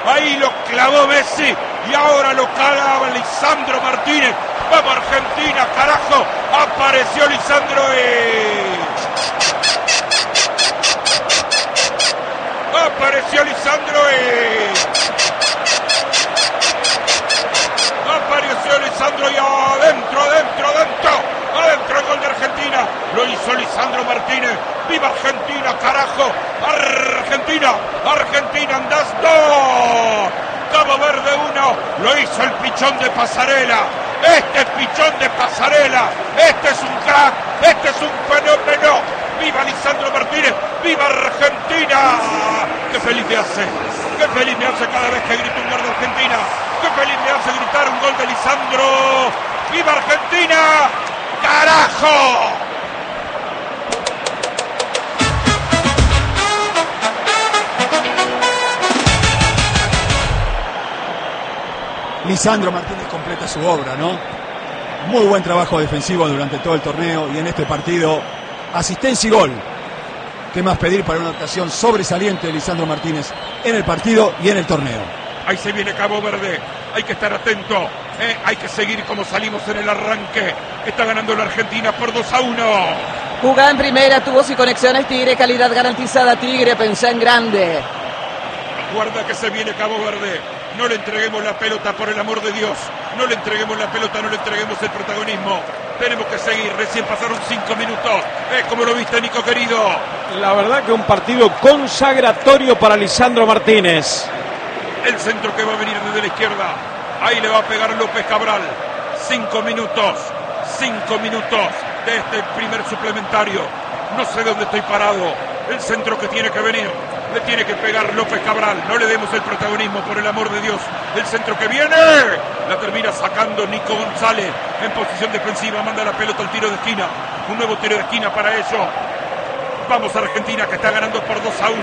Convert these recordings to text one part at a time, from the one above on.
Ahí lo clavó Messi y ahora lo clava Lisandro Martínez. Vamos Argentina, carajo. Apareció Lisandro Apareció Lisandro Apareció Lisandro y adentro el gol de Argentina. Lo hizo Lisandro Martínez. ¡Viva Argentina, carajo! Argentina andás 2. Cabo Verde 1. Lo hizo el pichón de Pasarela. Este pichón de Pasarela. Este es un crack. Este es un fenómeno. ¡Viva Lisandro Martínez! ¡Viva Argentina! ¡Qué feliz me hace! ¡Qué feliz me hace cada vez que grito un gol de Argentina! ¡Qué feliz me hace gritar un gol de Lisandro! ¡Viva Argentina! ¡Carajo! Lisandro Martínez completa su obra, ¿no? Muy buen trabajo defensivo durante todo el torneo y en este partido, asistencia y gol. ¿Qué más pedir para una actuación sobresaliente de Lisandro Martínez en el partido y en el torneo? Ahí se viene Cabo Verde, hay que estar atento, hay que seguir como salimos en el arranque. Está ganando la Argentina por 2-1. Jugá en primera, tubos y conexiones Tigre, calidad garantizada Tigre, pensá en grande. Guarda que se viene Cabo Verde. No le entreguemos la pelota, por el amor de Dios. No le entreguemos la pelota, no le entreguemos el protagonismo. Tenemos que seguir, recién pasaron 5 minutos. ¿Cómo lo viste, Nico querido? La verdad que un partido consagratorio para Lisandro Martínez. El centro que va a venir desde la izquierda. Ahí le va a pegar López Cabral. 5 minutos de este primer suplementario. No sé dónde estoy parado. El centro que tiene que venir. Le tiene que pegar López Cabral. No le demos el protagonismo, por el amor de Dios. El centro que viene. La termina sacando Nico González en posición defensiva. Manda la pelota al tiro de esquina. Un nuevo tiro de esquina para ellos. Vamos Argentina, que está ganando por 2-1.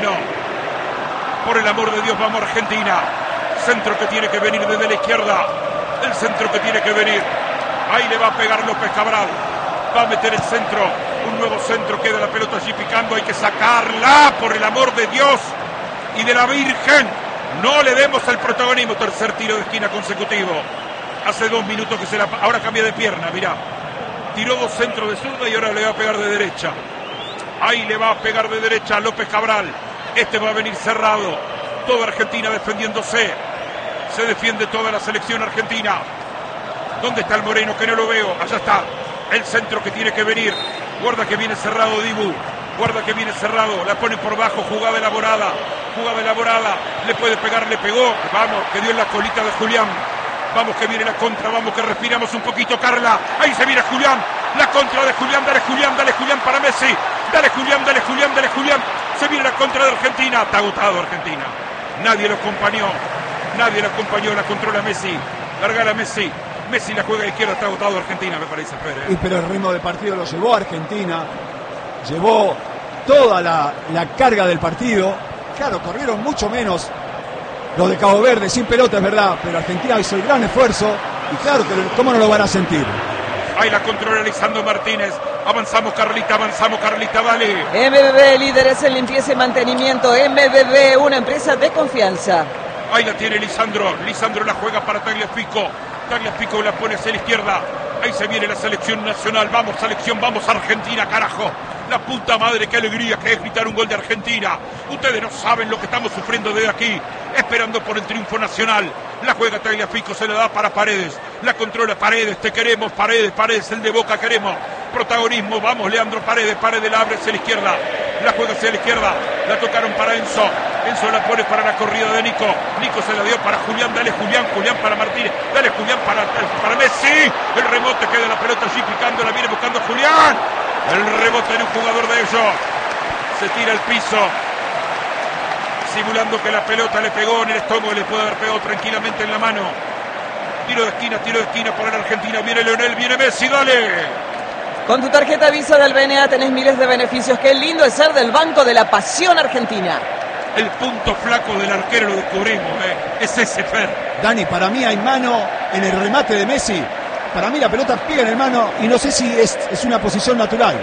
Por el amor de Dios, vamos Argentina. Centro que tiene que venir desde la izquierda. El centro que tiene que venir. Ahí le va a pegar López Cabral. Va a meter el centro. Un nuevo centro, queda la pelota allí picando. Hay que sacarla, por el amor de Dios y de la Virgen. No le demos el protagonismo. Tercer tiro de esquina consecutivo. Hace 2 minutos que ahora cambia de pierna, mirá. Tiró 2 centros de zurda y ahora le va a pegar de derecha. Ahí le va a pegar de derecha a López Cabral. Este va a venir cerrado. Toda Argentina defendiéndose. Se defiende toda la selección argentina. ¿Dónde está el Moreno? Que no lo veo. Allá está. El centro que tiene que venir. Guarda que viene cerrado Dibu. Guarda que viene cerrado. La pone por bajo. Jugada elaborada. Le puede pegar. Le pegó. Vamos. Que dio en la colita de Julián. Vamos que viene la contra. Vamos que respiramos un poquito, Carla. Ahí se viene Julián. La contra de Julián. Dale Julián para Messi. Dale Julián. Se viene la contra de Argentina. Está agotado Argentina. Nadie lo acompañó. La controla Messi. Largala Messi. Messi la juega a izquierda. Está agotado Argentina, me parece, Pérez. Pero el ritmo del partido lo llevó a Argentina. Llevó toda la carga del partido. Claro, corrieron mucho menos los de Cabo Verde, sin pelota, es verdad. Pero Argentina hizo el gran esfuerzo. Y claro, ¿cómo no lo van a sentir? Ahí la controla Lisandro Martínez. Avanzamos, Carlita, dale. MBB, líderes en limpieza y mantenimiento. MBB, una empresa de confianza. Ahí la tiene Lisandro. Lisandro la juega para Tagliafico. Tagliafico la pone hacia la izquierda. Ahí se viene la selección nacional. Vamos, selección, vamos, Argentina, carajo. La puta madre, qué alegría que es gritar un gol de Argentina. Ustedes no saben lo que estamos sufriendo desde aquí, esperando por el triunfo nacional. La juega Tagliafico, se la da para Paredes. La controla Paredes, te queremos, Paredes, el de Boca queremos. Protagonismo, vamos, Leandro Paredes la abre hacia la izquierda. La juega hacia la izquierda, la tocaron para Enzo. Enzo la pone para la corrida de Nico. Nico se la dio para Julián, dale Julián para Martínez. Dale Julián para Messi. El rebote, queda la pelota allí picando, la viene buscando Julián. El rebote de un jugador de ellos. Se tira al piso, simulando que la pelota le pegó en el estómago. Le puede haber pegado tranquilamente en la mano. Tiro de esquina para la Argentina. Viene Leonel, viene Messi, dale. Con tu tarjeta Visa del BNA tenés miles de beneficios. Qué lindo es ser del Banco de la Pasión Argentina. El punto flaco del arquero lo descubrimos, es ese, Fer. Dani, para mí hay mano en el remate de Messi. Para mí la pelota pega en el mano y no sé si es una posición natural.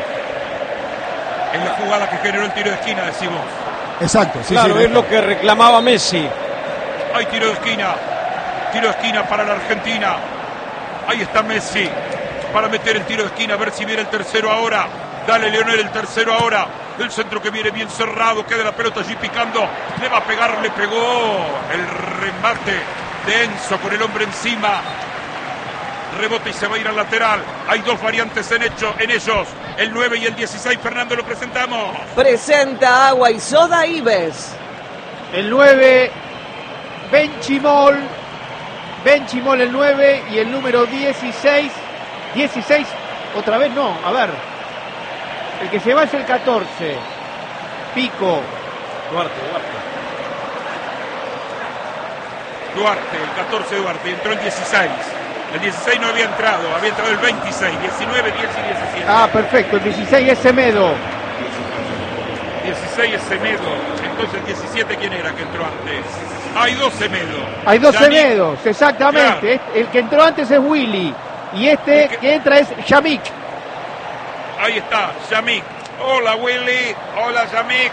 En la jugada que generó el tiro de esquina, decimos. Exacto, sí. Claro, sí, es lo que reclamaba Messi. Hay tiro de esquina. Tiro de esquina para la Argentina. Ahí está Messi para meter el tiro de esquina, a ver si viene el tercero ahora. Dale, Lionel, el tercero ahora. El centro que viene bien cerrado, queda la pelota allí picando. Le va a pegar, le pegó. El remate de Enzo con el hombre encima. Rebota y se va a ir al lateral. Hay dos variantes en ellos. El 9 y el 16. Fernando, lo presentamos. Presenta Agua y Soda Ives. El 9, Benchimol el 9 y el número 16, otra vez no, a ver, el que se va es el 14, Pico. Duarte, el 14 Duarte, entró el 16. El 16 no había entrado el 26, 19, 10 y 17. Ah, perfecto, el 16 es Semedo. 16 es Semedo, entonces el 17 ¿quién era que entró antes? Hay dos Semedo. Hay dos Yannick, Semedos, exactamente. claro. El que entró antes es Willy y este que entra es Yamik. Ahí está, Yamik. Hola Willy, hola Yamik.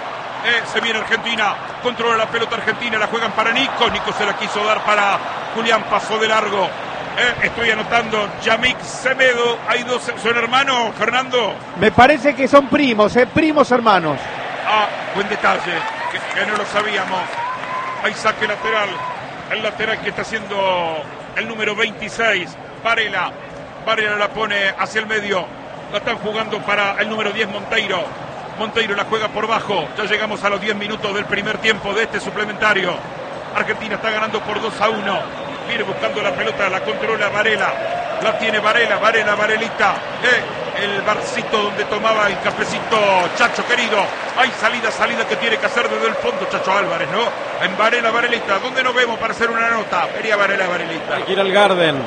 Se viene Argentina, controla la pelota Argentina, la juegan para Nico. Nico se la quiso dar para Julián, pasó de largo. Estoy anotando, Yamik, Semedo. Hay dos, ¿son hermanos, Fernando? Me parece que son primos hermanos. Ah, buen detalle, que no lo sabíamos. Hay saque lateral, el lateral que está haciendo el número 26, Varela la pone hacia el medio, la están jugando para el número 10, Monteiro la juega por bajo. Ya llegamos a los 10 minutos del primer tiempo de este suplementario. Argentina está ganando por 2-1, viene buscando la pelota, la controla Varela, la tiene Varelita, el barcito donde tomaba el cafecito Chacho querido. Hay salida que tiene que hacer desde el fondo Chacho Álvarez, ¿no? En Varelita, ¿dónde nos vemos para hacer una nota? Vería Varelita. Hay que ir al Garden.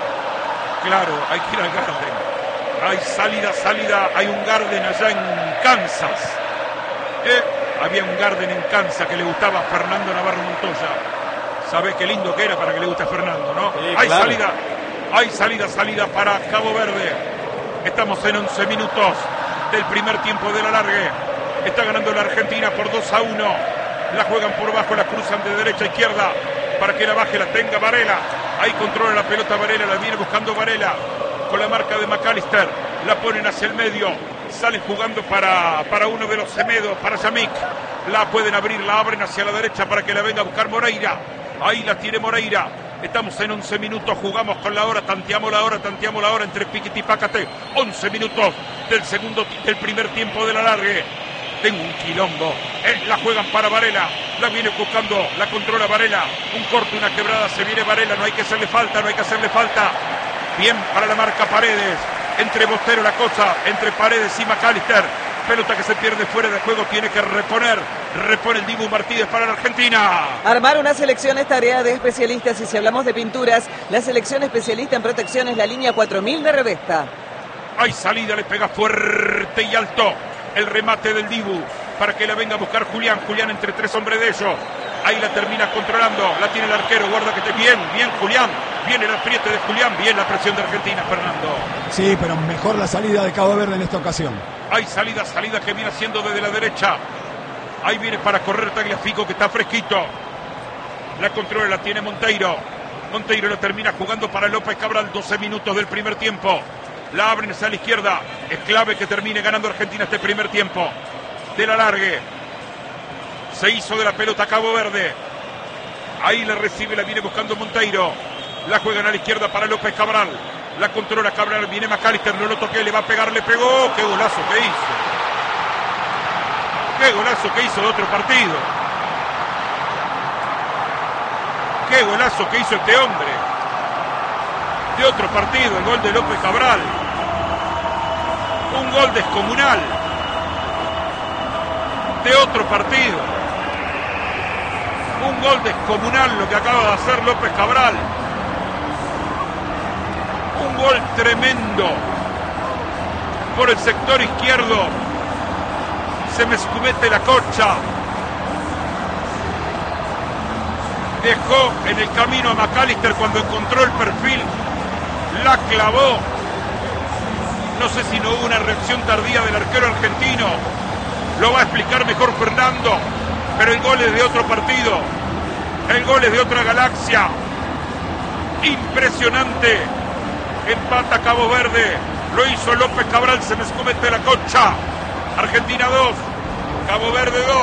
Claro, hay que ir al Garden. Hay salida, hay un Garden allá en Kansas. Había un Garden en Kansas que le gustaba a Fernando Navarro Montoya. ¿Sabe qué lindo que era para que le guste a Fernando, no? Sí, hay claro. salida para Cabo Verde. Estamos en 11 minutos del primer tiempo de la largue. Está ganando la Argentina por 2-1. La juegan por bajo, la cruzan de derecha a izquierda para que la baje, la tenga Varela. Ahí controla la pelota Varela, la viene buscando Varela con la marca de McAllister. La ponen hacia el medio. Sale jugando para uno de los Semedo, para Yamik. La pueden abrir, la abren hacia la derecha para que la venga a buscar Moreira. Ahí la tiene Moreira. Estamos en 11 minutos, jugamos con la hora, tanteamos la hora entre Piquiti y Pácate. 11 minutos del primer tiempo de la largue. Tengo un quilombo. La juegan para Varela. La viene buscando, la controla Varela. Un corte, una quebrada, se viene Varela. No hay que hacerle falta. Bien para la marca Paredes. Entre Bostero la cosa, entre Paredes y McAllister. Pelota que se pierde fuera de juego, tiene que reponer. Repone el Dibu Martínez para la Argentina. Armar una selección es tarea de especialistas y si hablamos de pinturas, la selección especialista en protección es la línea 4000 de Revesta. Hay salida, le pega fuerte y alto. El remate del Dibu para que la venga a buscar Julián entre tres hombres de ellos. Ahí la termina controlando, la tiene el arquero, guarda que esté bien Julián. Viene el apriete de Julián, bien la presión de Argentina, Fernando. Sí, pero mejor la salida de Cabo Verde en esta ocasión. Hay salida que viene haciendo desde la derecha. Ahí viene para correr Tagliafico, que está fresquito. La controla, la tiene Monteiro la termina jugando para López Cabral. 12 minutos del primer tiempo. La abren hacia la izquierda. Es clave que termine ganando Argentina este primer tiempo de la largue. Se hizo de la pelota Cabo Verde. Ahí la recibe, la viene buscando Monteiro. La juegan a la izquierda para López Cabral. La controla Cabral, viene McAllister, no lo toqué, le va a pegar, le pegó. ¡Qué golazo que hizo! ¡Qué golazo que hizo de otro partido! ¡Qué golazo que hizo este hombre! De otro partido, el gol de López Cabral. Un gol descomunal. De otro partido. Un gol descomunal lo que acaba de hacer López Cabral. Un gol tremendo. Por el sector izquierdo. Se me escumete la concha. Dejó en el camino a McAllister cuando encontró el perfil. La clavó. No sé si no hubo una reacción tardía del arquero argentino. Lo va a explicar mejor Fernando. Pero el gol es de otro partido. El gol es de otra galaxia. Impresionante. Empata Cabo Verde. Lo hizo López Cabral, se me escomete la concha. Argentina 2, Cabo Verde 2.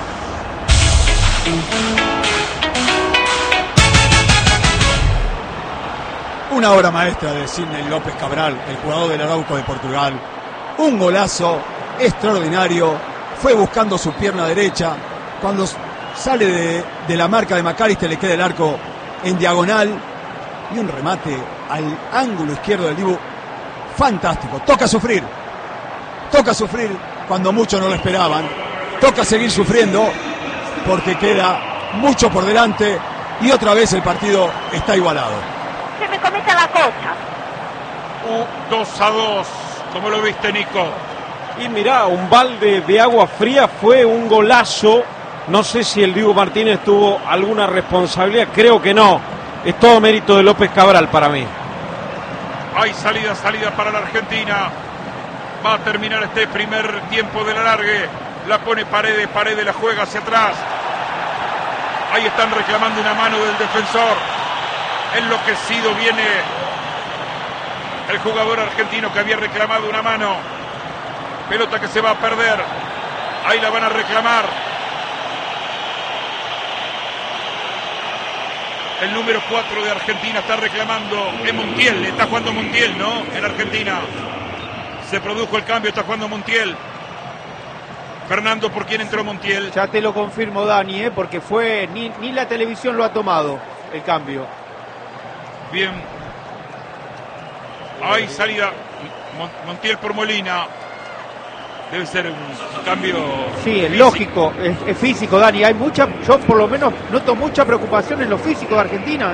Una obra maestra de Sidney López Cabral, el jugador del Arauco de Portugal. Un golazo extraordinario. Fue buscando su pierna derecha. Cuando sale de la marca de McAllister, le queda el arco en diagonal. Y un remate al ángulo izquierdo del Dibu. Fantástico. Toca sufrir cuando muchos no lo esperaban. Toca seguir sufriendo porque queda mucho por delante. Y otra vez el partido está igualado. Se me comete la cosa. 2-2. ¿Cómo lo viste, Nico? Y mirá, un balde de agua fría, fue un golazo. No sé si el Dibu Martínez tuvo alguna responsabilidad, creo que no. Es todo mérito de López Cabral para mí. Hay salida para la Argentina. Va a terminar este primer tiempo del alargue. La pone Paredes la juega hacia atrás. Ahí están reclamando una mano del defensor. Enloquecido viene el jugador argentino que había reclamado una mano. Pelota que se va a perder. Ahí la van a reclamar. El número 4 de Argentina está reclamando. Es Montiel, está jugando Montiel, ¿no? En Argentina. Se produjo el cambio, está jugando Montiel. Fernando, ¿por quién entró Montiel? Ya te lo confirmo, Dani, porque fue ni la televisión lo ha tomado el cambio. Bien. Hay salida. Montiel por Molina. Debe ser un cambio. Sí, es físico. Lógico, es físico, Dani. Yo por lo menos noto mucha preocupación en lo físico de Argentina,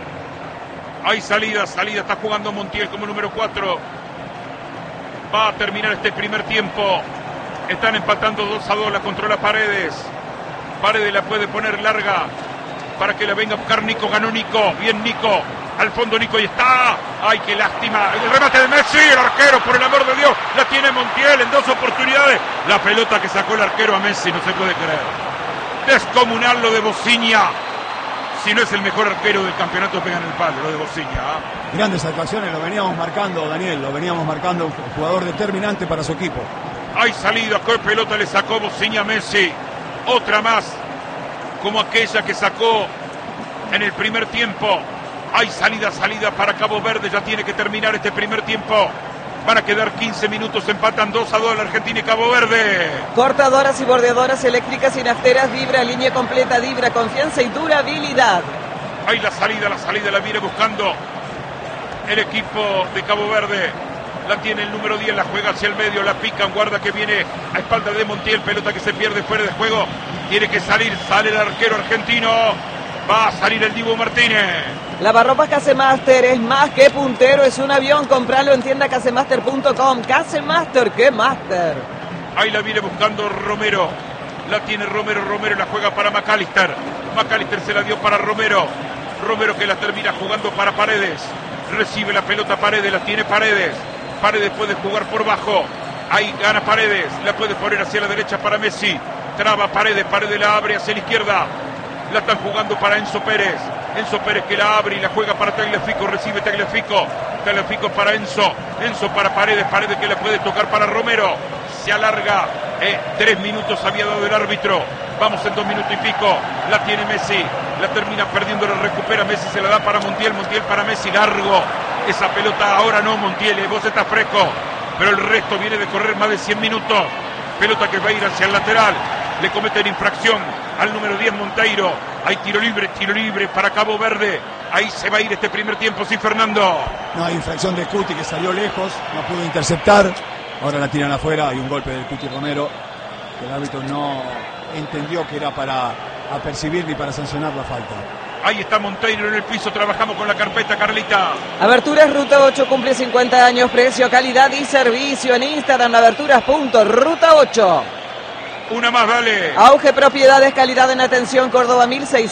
Hay salida, está jugando Montiel como número 4. Va a terminar este primer tiempo. Están empatando 2-2, la controla Paredes. Paredes la puede poner larga para que la venga a buscar Nico. Ganó Nico, bien Nico. Al fondo Nico y está. ¡Ay, qué lástima! El remate de Messi, el arquero, por el amor de Dios. La tiene Montiel en 2 oportunidades. La pelota que sacó el arquero a Messi, no se puede creer. Descomunal lo de Bociña. Si no es el mejor arquero del campeonato, pega en el palo, lo de Bociña. Grandes actuaciones, lo veníamos marcando, Daniel. Lo veníamos marcando, un jugador determinante para su equipo. Hay salida, ¿qué pelota le sacó Bociña a Messi? Otra más, como aquella que sacó en el primer tiempo. Hay salida para Cabo Verde, ya tiene que terminar este primer tiempo. Van a quedar 15 minutos, empatan 2-2 la Argentina y Cabo Verde. Cortadoras y bordeadoras eléctricas y nafteras, Vibra, línea completa, Vibra, confianza y durabilidad. Hay la salida la viene buscando el equipo de Cabo Verde. La tiene el número 10, la juega hacia el medio, la pican, guarda que viene a espalda de Montiel, pelota que se pierde fuera de juego. Tiene que salir, sale el arquero argentino. Va a salir el Dibu Martínez. Lavarropas Casemaster es más que puntero, es un avión. Compralo en tienda casemaster.com. Casemaster, ¿qué master? Ahí la viene buscando Romero. La tiene Romero la juega para McAllister. McAllister se la dio para Romero. Romero que la termina jugando para Paredes. Recibe la pelota Paredes, la tiene Paredes. Paredes puede jugar por bajo. Ahí gana Paredes. La puede poner hacia la derecha para Messi. Traba Paredes la abre hacia la izquierda. La están jugando para Enzo Pérez. Enzo Pérez que la abre y la juega para Tagliafico. Recibe Tagliafico para Enzo. Enzo para Paredes que la puede tocar para Romero. Se alarga. 3 minutos había dado el árbitro. Vamos en 2 minutos y pico. La tiene Messi. La termina perdiendo, la recupera Messi. Se la da para Montiel para Messi. Largo. Esa pelota ahora no, Montiel. Vos estás fresco. Pero el resto viene de correr más de 100 minutos. Pelota que va a ir hacia el lateral. Le cometen infracción al número 10 Monteiro. Hay tiro libre para Cabo Verde. Ahí se va a ir este primer tiempo, sí, Fernando. No, hay infracción de Cuti que salió lejos, no pudo interceptar. Ahora la tiran afuera, hay un golpe del Cuti Romero. El árbitro no entendió que era para apercibir ni para sancionar la falta. Ahí está Monteiro en el piso, trabajamos con la carpeta, Carlita. Aberturas Ruta 8 cumple 50 años, precio, calidad y servicio. En Instagram, aberturas.ruta 8. Una más, dale. Auge Propiedades, calidad en atención, Córdoba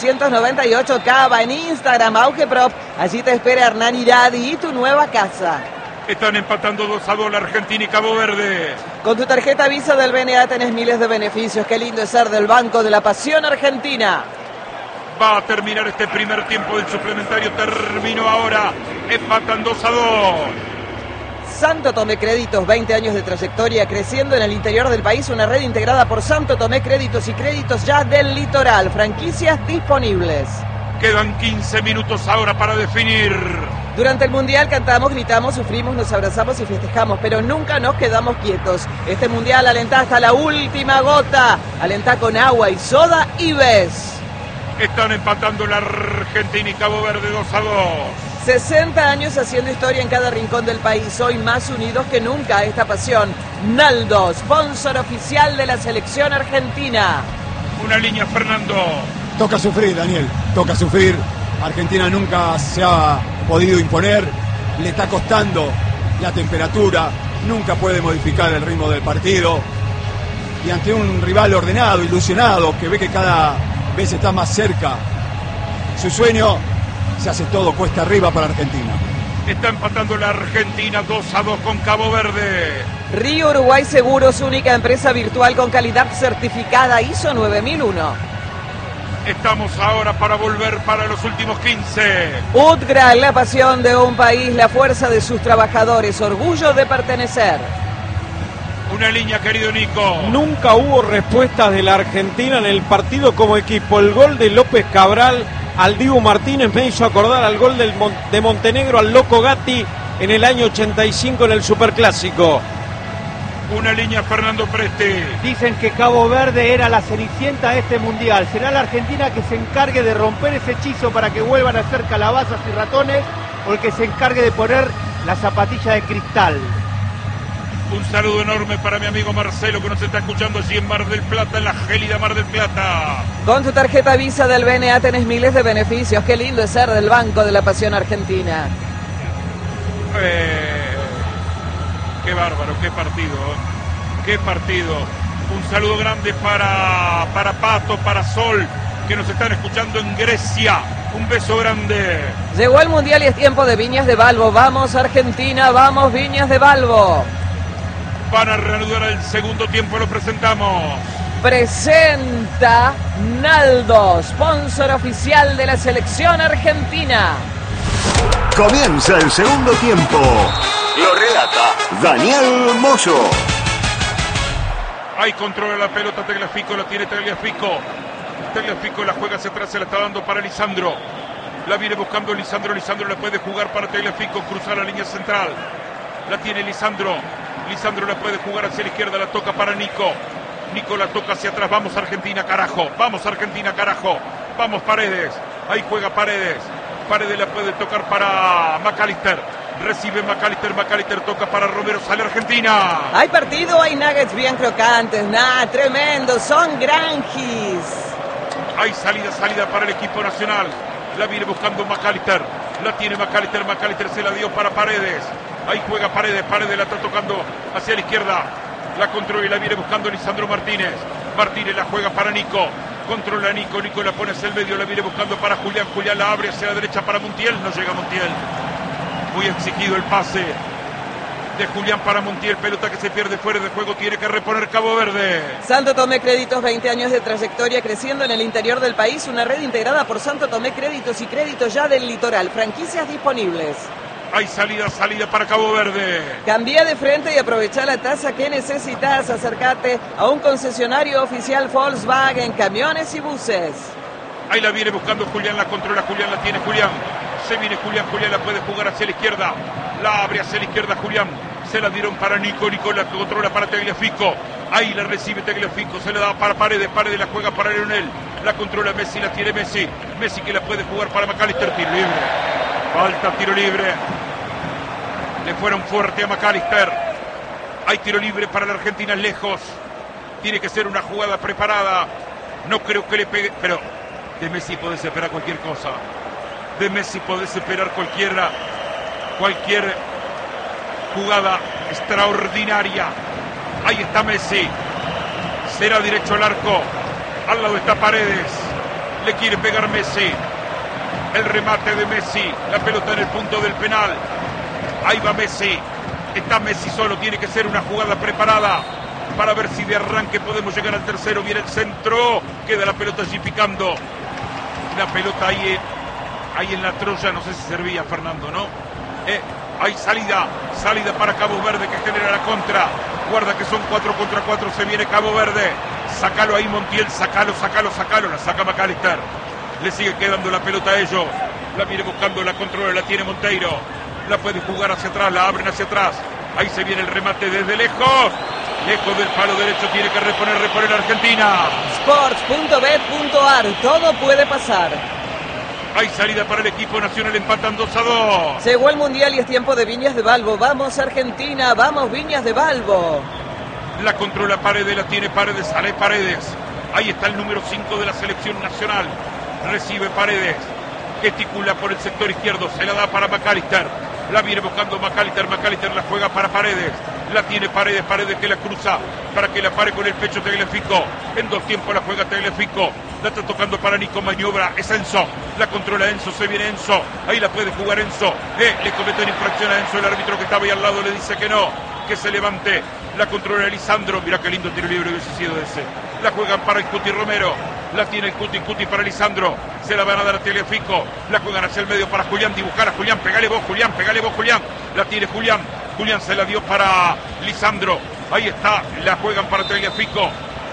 1698 Cava. En Instagram, Auge Prop. Allí te espera Hernán Iradi y tu nueva casa. Están empatando 2-2 la Argentina y Cabo Verde. Con tu tarjeta Visa del BNA tenés miles de beneficios. Qué lindo es ser del Banco de la Pasión Argentina. Va a terminar este primer tiempo del suplementario. Terminó ahora. Empatan 2-2. Santo Tomé Créditos, 20 años de trayectoria, creciendo en el interior del país. Una red integrada por Santo Tomé Créditos y Créditos Ya del Litoral. Franquicias disponibles. Quedan 15 minutos ahora para definir. Durante el Mundial cantamos, gritamos, sufrimos, nos abrazamos y festejamos, pero nunca nos quedamos quietos. Este Mundial alentá hasta la última gota. Alentá con agua y soda y ves. Están empatando la Argentina y Cabo Verde 2-2. 60 años haciendo historia en cada rincón del país. Hoy más unidos que nunca a esta pasión. Naldo, sponsor oficial de la selección argentina. Una línea, Fernando. Toca sufrir, Daniel, toca sufrir. Argentina nunca se ha podido imponer, le está costando la temperatura, nunca puede modificar el ritmo del partido. Y ante un rival ordenado, ilusionado, que ve que cada vez está más cerca su sueño, se hace todo cuesta arriba para Argentina. Está empatando la Argentina 2-2 con Cabo Verde. Río Uruguay Seguros, única empresa virtual con calidad certificada ISO 9001. Estamos ahora para volver para los últimos 15. UTGRA, la pasión de un país, la fuerza de sus trabajadores, orgullo de pertenecer. Una línea, querido Nico. Nunca hubo respuestas de la Argentina en el partido como equipo. El gol de López Cabral al Dibu Martínez me hizo acordar al gol de Montenegro al Loco Gatti en el año 85 en el Superclásico. Una línea, Fernando Presti. Dicen que Cabo Verde era la cenicienta de este Mundial. ¿Será la Argentina que se encargue de romper ese hechizo para que vuelvan a ser calabazas y ratones, o el que se encargue de poner la zapatilla de cristal? Un saludo enorme para mi amigo Marcelo, que nos está escuchando allí en Mar del Plata, en la gélida Mar del Plata. Con tu tarjeta Visa del BNA tenés miles de beneficios. Qué lindo es ser del Banco de la Pasión Argentina. Qué bárbaro, qué partido, qué partido. Un saludo grande para Pato, para Sol, que nos están escuchando en Grecia. Un beso grande. Llegó el Mundial y es tiempo de Viñas de Balbo. Vamos Argentina, vamos Viñas de Balbo. Van a reanudar el segundo tiempo, lo presentamos. Presenta Naldo, sponsor oficial de la selección argentina. Comienza el segundo tiempo. Lo relata Daniel Moyo. Ahí controla la pelota Tagliafico, la tiene Tagliafico. Tagliafico la juega hacia atrás, se la está dando para Lisandro. La viene buscando Lisandro, Lisandro la puede jugar para Tagliafico, cruzar la línea central. La tiene Lisandro, Lisandro la puede jugar hacia la izquierda, la toca para Nico. Nico la toca hacia atrás, vamos Argentina, carajo. Vamos Argentina, carajo. Vamos Paredes, ahí juega Paredes. Paredes la puede tocar para McAllister. Recibe McAllister toca para Romero, sale Argentina. Hay partido, hay nuggets bien crocantes, tremendo, son granjis. Hay salida para el equipo nacional. La viene buscando McAllister. La tiene McAllister se la dio para Paredes. Ahí juega Paredes la está tocando hacia la izquierda. La controla y la viene buscando Lisandro Martínez. Martínez la juega para Nico. Controla a Nico la pone hacia el medio, la viene buscando para Julián. Julián la abre hacia la derecha para Montiel, no llega Montiel. Muy exigido el pase de Julián para Montiel, pelota que se pierde fuera de juego, tiene que reponer Cabo Verde. Santo Tomé Créditos, 20 años de trayectoria creciendo en el interior del país, una red integrada por Santo Tomé Créditos y Créditos Ya del Litoral, franquicias disponibles. Hay salida para Cabo Verde. Cambia de frente y aprovecha la tasa que necesitas. Acércate a un concesionario oficial Volkswagen, camiones y buses. Ahí la viene buscando Julián, la controla Julián, la tiene Julián. Se viene Julián la puede jugar hacia la izquierda. La abre hacia la izquierda Julián. Se la dieron para Nico la controla para Tagliafico. Ahí la recibe Tagliafico, se la da para Paredes la juega para Leonel. La controla Messi, la tiene Messi. Messi que la puede jugar para McAllister, tiro libre. Falta, tiro libre. Le fueron fuerte a McAllister. Hay tiro libre para la Argentina lejos. Tiene que ser una jugada preparada. No creo que le pegue, pero de Messi podés esperar cualquier cosa. De Messi podés esperar cualquier jugada extraordinaria. Ahí está Messi. Será derecho al arco. Al lado está Paredes. Le quiere pegar Messi. El remate de Messi. La pelota en el punto del penal. Ahí va Messi. Está Messi solo. Tiene que ser una jugada preparada para ver si de arranque podemos llegar al tercero. Viene el centro. Queda la pelota allí picando. La pelota ahí en la Troya, no sé si servía, Fernando, ¿no? Hay salida para Cabo Verde que genera la contra. Guarda que son 4 contra 4, se viene Cabo Verde. Sácalo ahí, Montiel, sácalo. La saca McAllister. Le sigue quedando la pelota a ellos. La viene buscando, la controla, la tiene Monteiro. La puede jugar hacia atrás, la abren hacia atrás. Ahí se viene el remate desde lejos. Lejos del palo derecho, tiene que reponer Argentina. Sports.bet.ar, todo puede pasar. Hay salida para el equipo nacional, empatan 2-2. Llegó el Mundial y es tiempo de Viñas de Balbo. Vamos Argentina, vamos Viñas de Balbo. La controla Paredes, la tiene Paredes, sale Paredes. Ahí está el número 5 de la selección nacional. Recibe Paredes, gesticula por el sector izquierdo, se la da para McAllister. La viene buscando McAllister la juega para Paredes. La tiene Paredes que la cruza para que la pare con el pecho Tagliafico. En 2 tiempos la juega Tagliafico. La está tocando para Nico, maniobra, es Enzo. La controla Enzo, se viene Enzo. Ahí la puede jugar Enzo. Le cometen infracción a Enzo, el árbitro que estaba ahí al lado le dice que no, que se levante. La controla Lisandro, mira qué lindo tiro libre hubiese sido ese. La juegan para el Cuti Romero. La tiene el Cuti para Lisandro. Se la van a dar a Tagliafico. La juegan hacia el medio para Julián, dibujar a Julián. Pegale vos, Julián. La tiene Julián. Julián se la dio para Lisandro. Ahí está, la juegan para Tagliafico.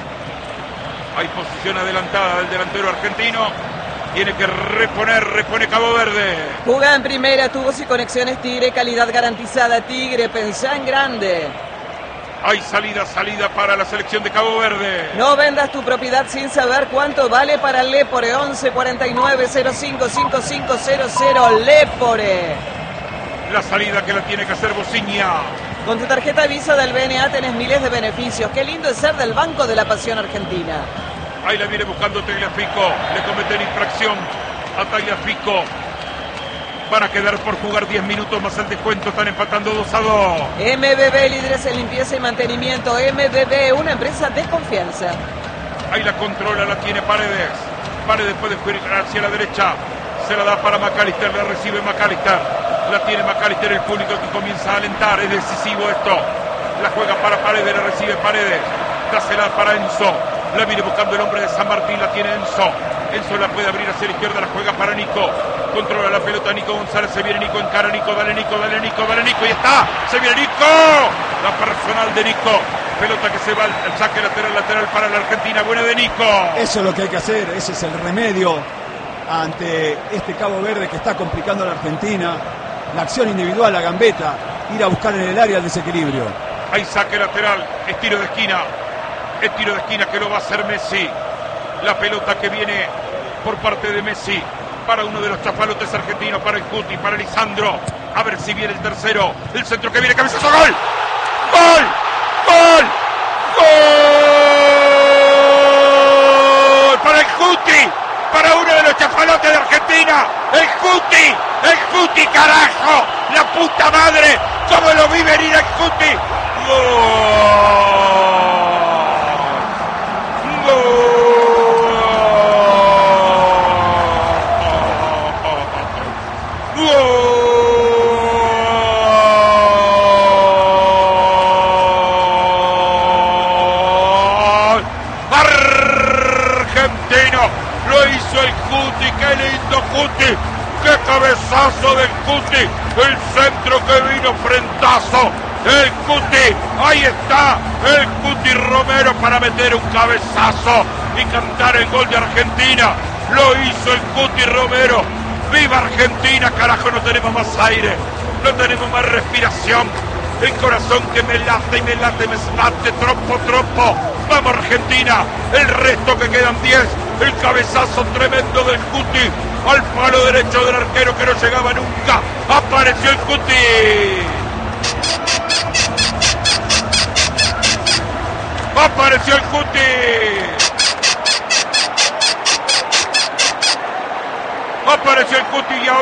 Hay posición adelantada del delantero argentino. Tiene que repone Cabo Verde. Juega en primera, tubos y conexiones Tigre, calidad garantizada Tigre, pensá en grande. Hay salida para la selección de Cabo Verde. No vendas tu propiedad sin saber cuánto vale para Lepore. 11 49 05 5500 Lepore. La salida que la tiene que hacer Bociña. Con tu tarjeta Visa del BNA tenés miles de beneficios. Qué lindo es ser del Banco de la Pasión Argentina. Ahí la viene buscando Tagliafico. Le cometen infracción a Tagliafico. Van a quedar por jugar 10 minutos más el descuento. Están empatando 2-2. MBB, líderes en limpieza y mantenimiento. MBB, una empresa de confianza. Ahí la controla, la tiene Paredes. Paredes puede jugar hacia la derecha. Se la da para McAllister, la recibe McAllister. La tiene McAllister, el público que comienza a alentar. Es decisivo esto. La juega para Paredes, la recibe Paredes. Dásela para Enzo. La viene buscando el hombre de San Martín, la tiene Enzo. Enzo la puede abrir hacia la izquierda, la juega para Nico. Controla la pelota Nico González, se viene Nico, encara Nico, dale Nico, y está, se viene Nico. La personal de Nico. Pelota que se va al saque lateral para la Argentina, buena de Nico. Eso es lo que hay que hacer, ese es el remedio ante este Cabo Verde que está complicando a la Argentina. La acción individual, la gambeta, ir a buscar en el área el desequilibrio. Hay saque lateral, es tiro de esquina que lo va a hacer Messi. La pelota que viene por parte de Messi para uno de los chafalotes argentinos, para el Cuti, para Lisandro. A ver si viene el tercero. El centro que viene, cabezazo, ¡gol! ¡Gol! ¡Gol! ¡Gol! Para el Cuti, para uno de los chafalotes de Argentina. El Cuti, carajo. La puta madre. ¿Cómo lo vi venir el Cuti? ¡Gol! Argentino, lo hizo el Cuti, qué lindo Cuti, qué cabezazo del Cuti, el centro que vino frentazo, el Cuti, ahí está, el Cuti Romero para meter un cabezazo y cantar el gol de Argentina, lo hizo el Cuti Romero. ¡Viva Argentina, carajo! No tenemos más aire, no tenemos más respiración. El corazón que me late, me late, tropo. ¡Vamos Argentina! El resto que quedan 10. El cabezazo tremendo del Cuti al palo derecho del arquero que no llegaba nunca. ¡Apareció el Cuti! ¡Apareció el Cuti! Apareció el Cuti y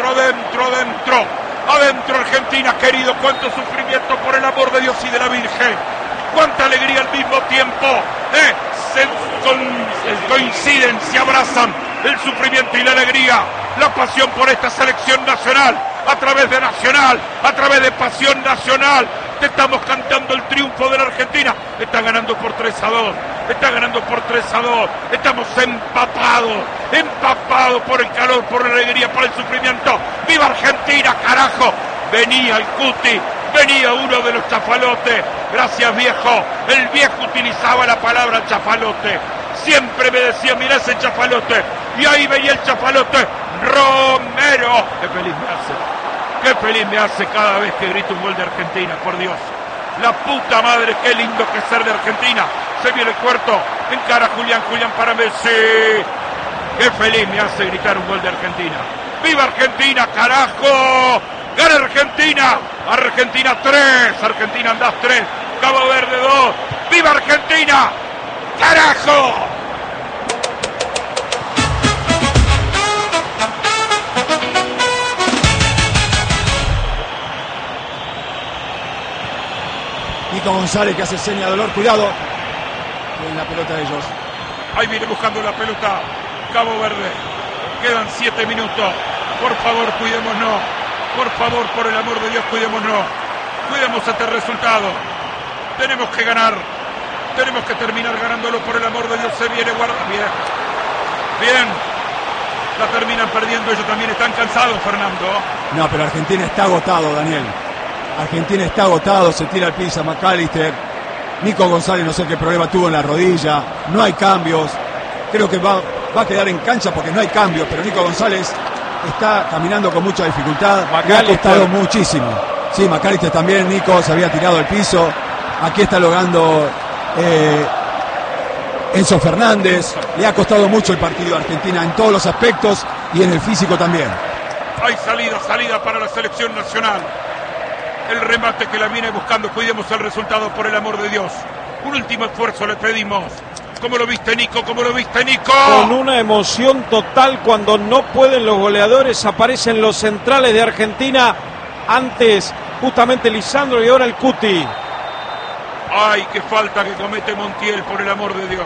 adentro Argentina, querido, cuánto sufrimiento por el amor de Dios y de la Virgen, cuánta alegría al mismo tiempo, coinciden, se abrazan el sufrimiento y la alegría, la pasión por esta selección nacional, a través de Nacional, a través de Pasión Nacional, te estamos cantando el triunfo de la Argentina, está ganando por 3-2, está ganando por 3-2, estamos empapados por el calor, por la alegría, por el sufrimiento. ¡Viva Argentina, carajo! Venía el Cuti, venía uno de los chafalotes. Gracias, viejo. El viejo utilizaba la palabra chafalote. Siempre me decía, mirá ese chafalote. Y ahí veía el chafalote, Romero. Qué feliz me hace. Qué feliz me hace cada vez que grito un gol de Argentina, por Dios. La puta madre, qué lindo que es ser de Argentina. Se viene el cuarto, encara Julián para Messi. Qué feliz me hace gritar un gol de Argentina. ¡Viva Argentina, carajo! ¡Gana Argentina! Argentina 3, Argentina andás 3, Cabo Verde 2. ¡Viva Argentina! ¡Carajo! Nico González que hace seña de dolor, cuidado. En la pelota de ellos. Ahí viene buscando la pelota Cabo Verde. Quedan 7 minutos. Por favor, cuidémonos. Por favor, por el amor de Dios, cuidémonos. Cuidemos este resultado. Tenemos que ganar. Tenemos que terminar ganándolo, por el amor de Dios. Se viene, guarda. Bien. Bien. La terminan perdiendo. Ellos también están cansados, Fernando. No, pero Argentina está agotado, Daniel. Argentina está agotado, se tira al piso McAllister. Nico González no sé qué problema tuvo en la rodilla. No hay cambios. Creo que va a quedar en cancha porque no hay cambios, pero Nico González está caminando con mucha dificultad. Le ha costado muchísimo. Sí, McAllister también, Nico se había tirado al piso. Aquí está logrando Enzo Fernández. Le ha costado mucho el partido a Argentina en todos los aspectos y en el físico también. Hay salida para la selección nacional. El remate que la viene buscando. Cuidemos el resultado, por el amor de Dios. Un último esfuerzo le pedimos. ¿Cómo lo viste, Nico? ¿Cómo lo viste, Nico? Con una emoción total. Cuando no pueden los goleadores, aparecen los centrales de Argentina. Antes justamente Lisandro y ahora el Cuti. Ay, qué falta que comete Montiel, por el amor de Dios.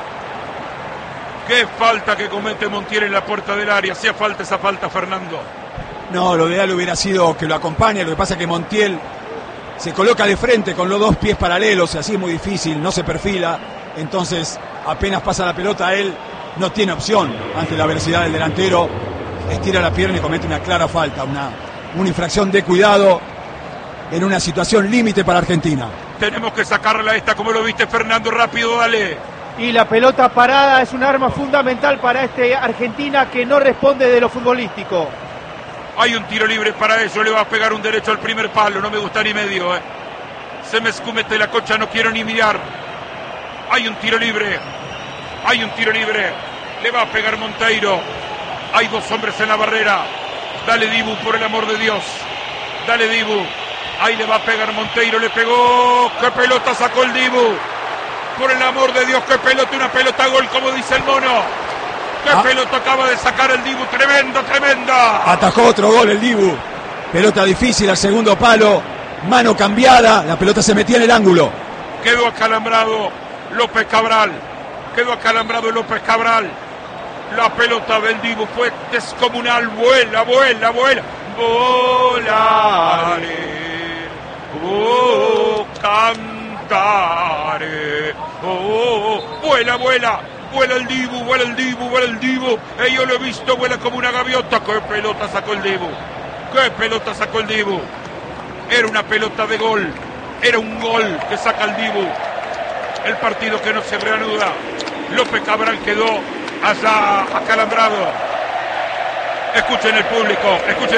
Qué falta que comete Montiel en la puerta del área. Hacía falta esa falta, Fernando. No, lo ideal hubiera sido que lo acompañe. Lo que pasa es que Montiel se coloca de frente con los dos pies paralelos y así es muy difícil, no se perfila. Entonces, apenas pasa la pelota, él no tiene opción ante la velocidad del delantero. Estira la pierna y comete una clara falta, una infracción de cuidado en una situación límite para Argentina. Tenemos que sacarla esta, como lo viste, Fernando, rápido, dale. Y la pelota parada es un arma fundamental para Argentina que no responde de lo futbolístico. Hay un tiro libre para ello, le va a pegar un derecho al primer palo, no me gusta ni medio. Se me escumete la cocha, no quiero ni mirar. Hay un tiro libre, le va a pegar Monteiro. Hay dos hombres en la barrera. Dale, Dibu, por el amor de Dios. Dale, Dibu. Ahí le va a pegar Monteiro, le pegó. ¡Qué pelota sacó el Dibu! Por el amor de Dios, qué pelota, una pelota gol, como dice el mono. ¡Qué pelota acaba de sacar el Dibu! ¡Tremenda! Atajó otro gol el Dibu. Pelota difícil al segundo palo. Mano cambiada. La pelota se metía en el ángulo. Quedó acalambrado López Cabral. La pelota del Dibu fue descomunal. Vuela. Volare. Oh, cantare. Oh, vuela. Vuela el Dibu. Yo lo he visto, vuela como una gaviota. ¡Qué pelota sacó el Dibu! Era una pelota de gol. Era un gol que saca el Dibu. El partido que no se reanuda. López Cabral quedó allá acalambrado. Escuchen el público.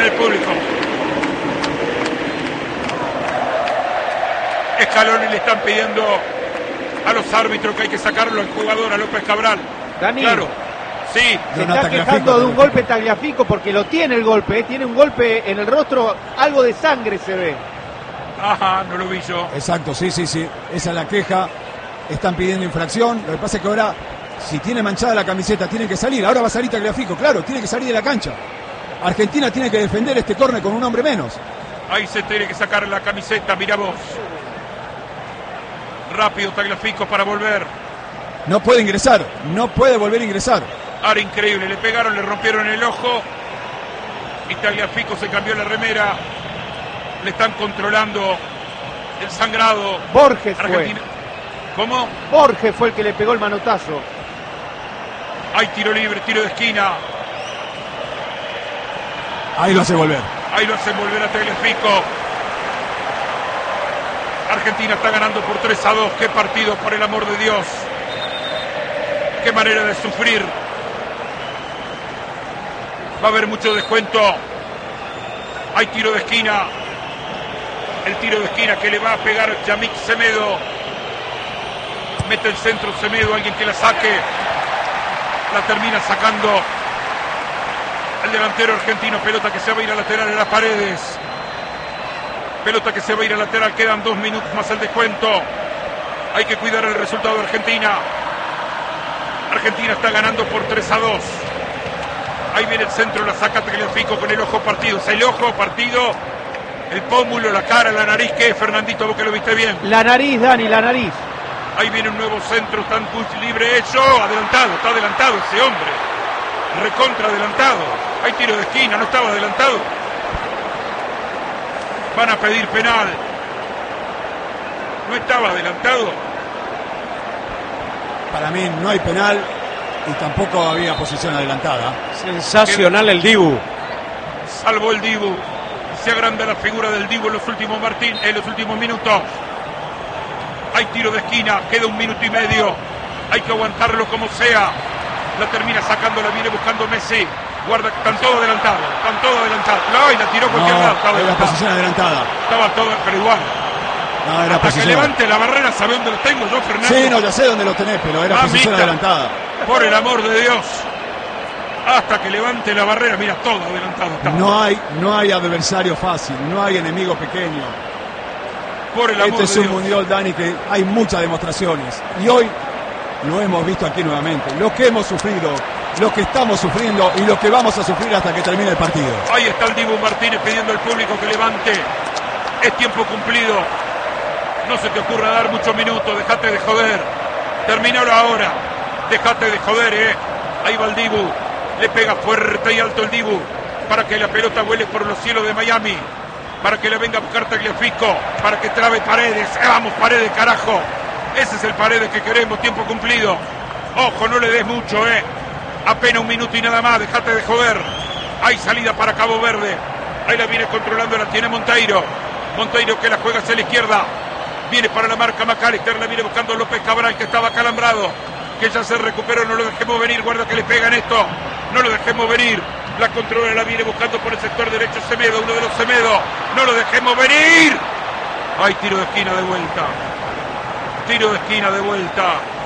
Scaloni le están pidiendo a los árbitros que hay que sacarlo al jugador, a López Cabral. Dani, claro, sí. Se está quejando de un golpe Tagliafico porque lo tiene el golpe, tiene un golpe en el rostro, algo de sangre se ve. Ajá, no lo vi yo. Exacto, sí. Esa es la queja. Están pidiendo infracción. Lo que pasa es que ahora, si tiene manchada la camiseta, tiene que salir. Ahora va a salir Tagliafico, claro, tiene que salir de la cancha. Argentina tiene que defender este córner con un hombre menos. Ahí se tiene que sacar la camiseta, mira vos. Rápido Tagliafico para volver. No puede volver a ingresar. Ahora increíble, le pegaron, le rompieron el ojo. Y Tagliafico se cambió la remera. Le están controlando el sangrado. Borges Argentina. ¿Cómo? Borges fue el que le pegó el manotazo. Hay tiro libre, tiro de esquina. Ahí lo hace volver. Ahí lo hacen volver a Tagliafico. Argentina está ganando por 3-2. Qué partido, por el amor de Dios. Qué manera de sufrir. Va a haber mucho descuento. Hay tiro de esquina. El tiro de esquina que le va a pegar Yamik Semedo. Mete el centro Semedo, alguien que la saque. La termina sacando el delantero argentino. Pelota que se va a ir a lateral en las Paredes. Pelota que se va a ir a lateral. Quedan 2 minutos más el descuento. Hay que cuidar el resultado de Argentina. Argentina está ganando por 3-2. Ahí viene el centro, la saca Tagliafico con el ojo partido. Es el ojo partido, el pómulo, la cara, la nariz. ¿Qué es, Fernandito? Vos que lo viste bien. La nariz, Dani, la nariz. Ahí viene un nuevo centro, está en push libre hecho. Adelantado, está adelantado ese hombre. Recontra adelantado. Hay tiro de esquina, no estaba adelantado. Van a pedir penal. No estaba adelantado. Para mí no hay penal y tampoco había posición adelantada. Sensacional el Dibu. Salvó el Dibu. Se agranda la figura del Dibu en los últimos minutos. Hay tiro de esquina, queda 1 minuto y medio. Hay que aguantarlo como sea. La termina sacando, la viene buscando Messi. Guarda, están todos adelantados. No, y la tiró cualquier lado. Estaba era posición adelantada. Estaba todo, pero igual. No, era Hasta posición. que levante la barrera, ¿sabe dónde lo tengo yo, Fernando? Sí, no, ya sé dónde lo tenés, pero era posición Mamita, adelantada. por el amor de Dios. Hasta que levante la barrera, mira, todo adelantado estaba. No hay adversario fácil, no hay enemigo pequeño. Por el amor Este es de un Dios. mundial, Dani, que hay muchas demostraciones. Y hoy lo hemos visto aquí nuevamente. Lo que hemos sufrido, lo que estamos sufriendo y lo que vamos a sufrir hasta que termine el partido. Ahí está el Dibu Martínez pidiendo al público que levante. Es tiempo cumplido. No se te ocurra dar muchos minutos. Dejate de joder. Terminalo ahora. Dejate de joder, Ahí va el Dibu. Le pega fuerte y alto el Dibu para que la pelota vuele por los cielos de Miami. Para que le venga a buscar Tagliafico. Para que trabe Paredes. Vamos, Paredes, carajo. Ese es el Paredes que queremos. Tiempo cumplido. Ojo, no le des mucho, Apenas 1 minuto y nada más. Dejate de joder. Hay salida para Cabo Verde. Ahí la viene controlando. La tiene Monteiro. Monteiro que la juega hacia la izquierda. Viene para la marca McAllister. La viene buscando López Cabral, que estaba calambrado. Que ya se recuperó. No lo dejemos venir. Guarda que le pegan esto. No lo dejemos venir. La controla, la viene buscando por el sector derecho Semedo. Uno de los Semedo. No lo dejemos venir. Hay tiro de esquina de vuelta. Tiro de esquina de vuelta.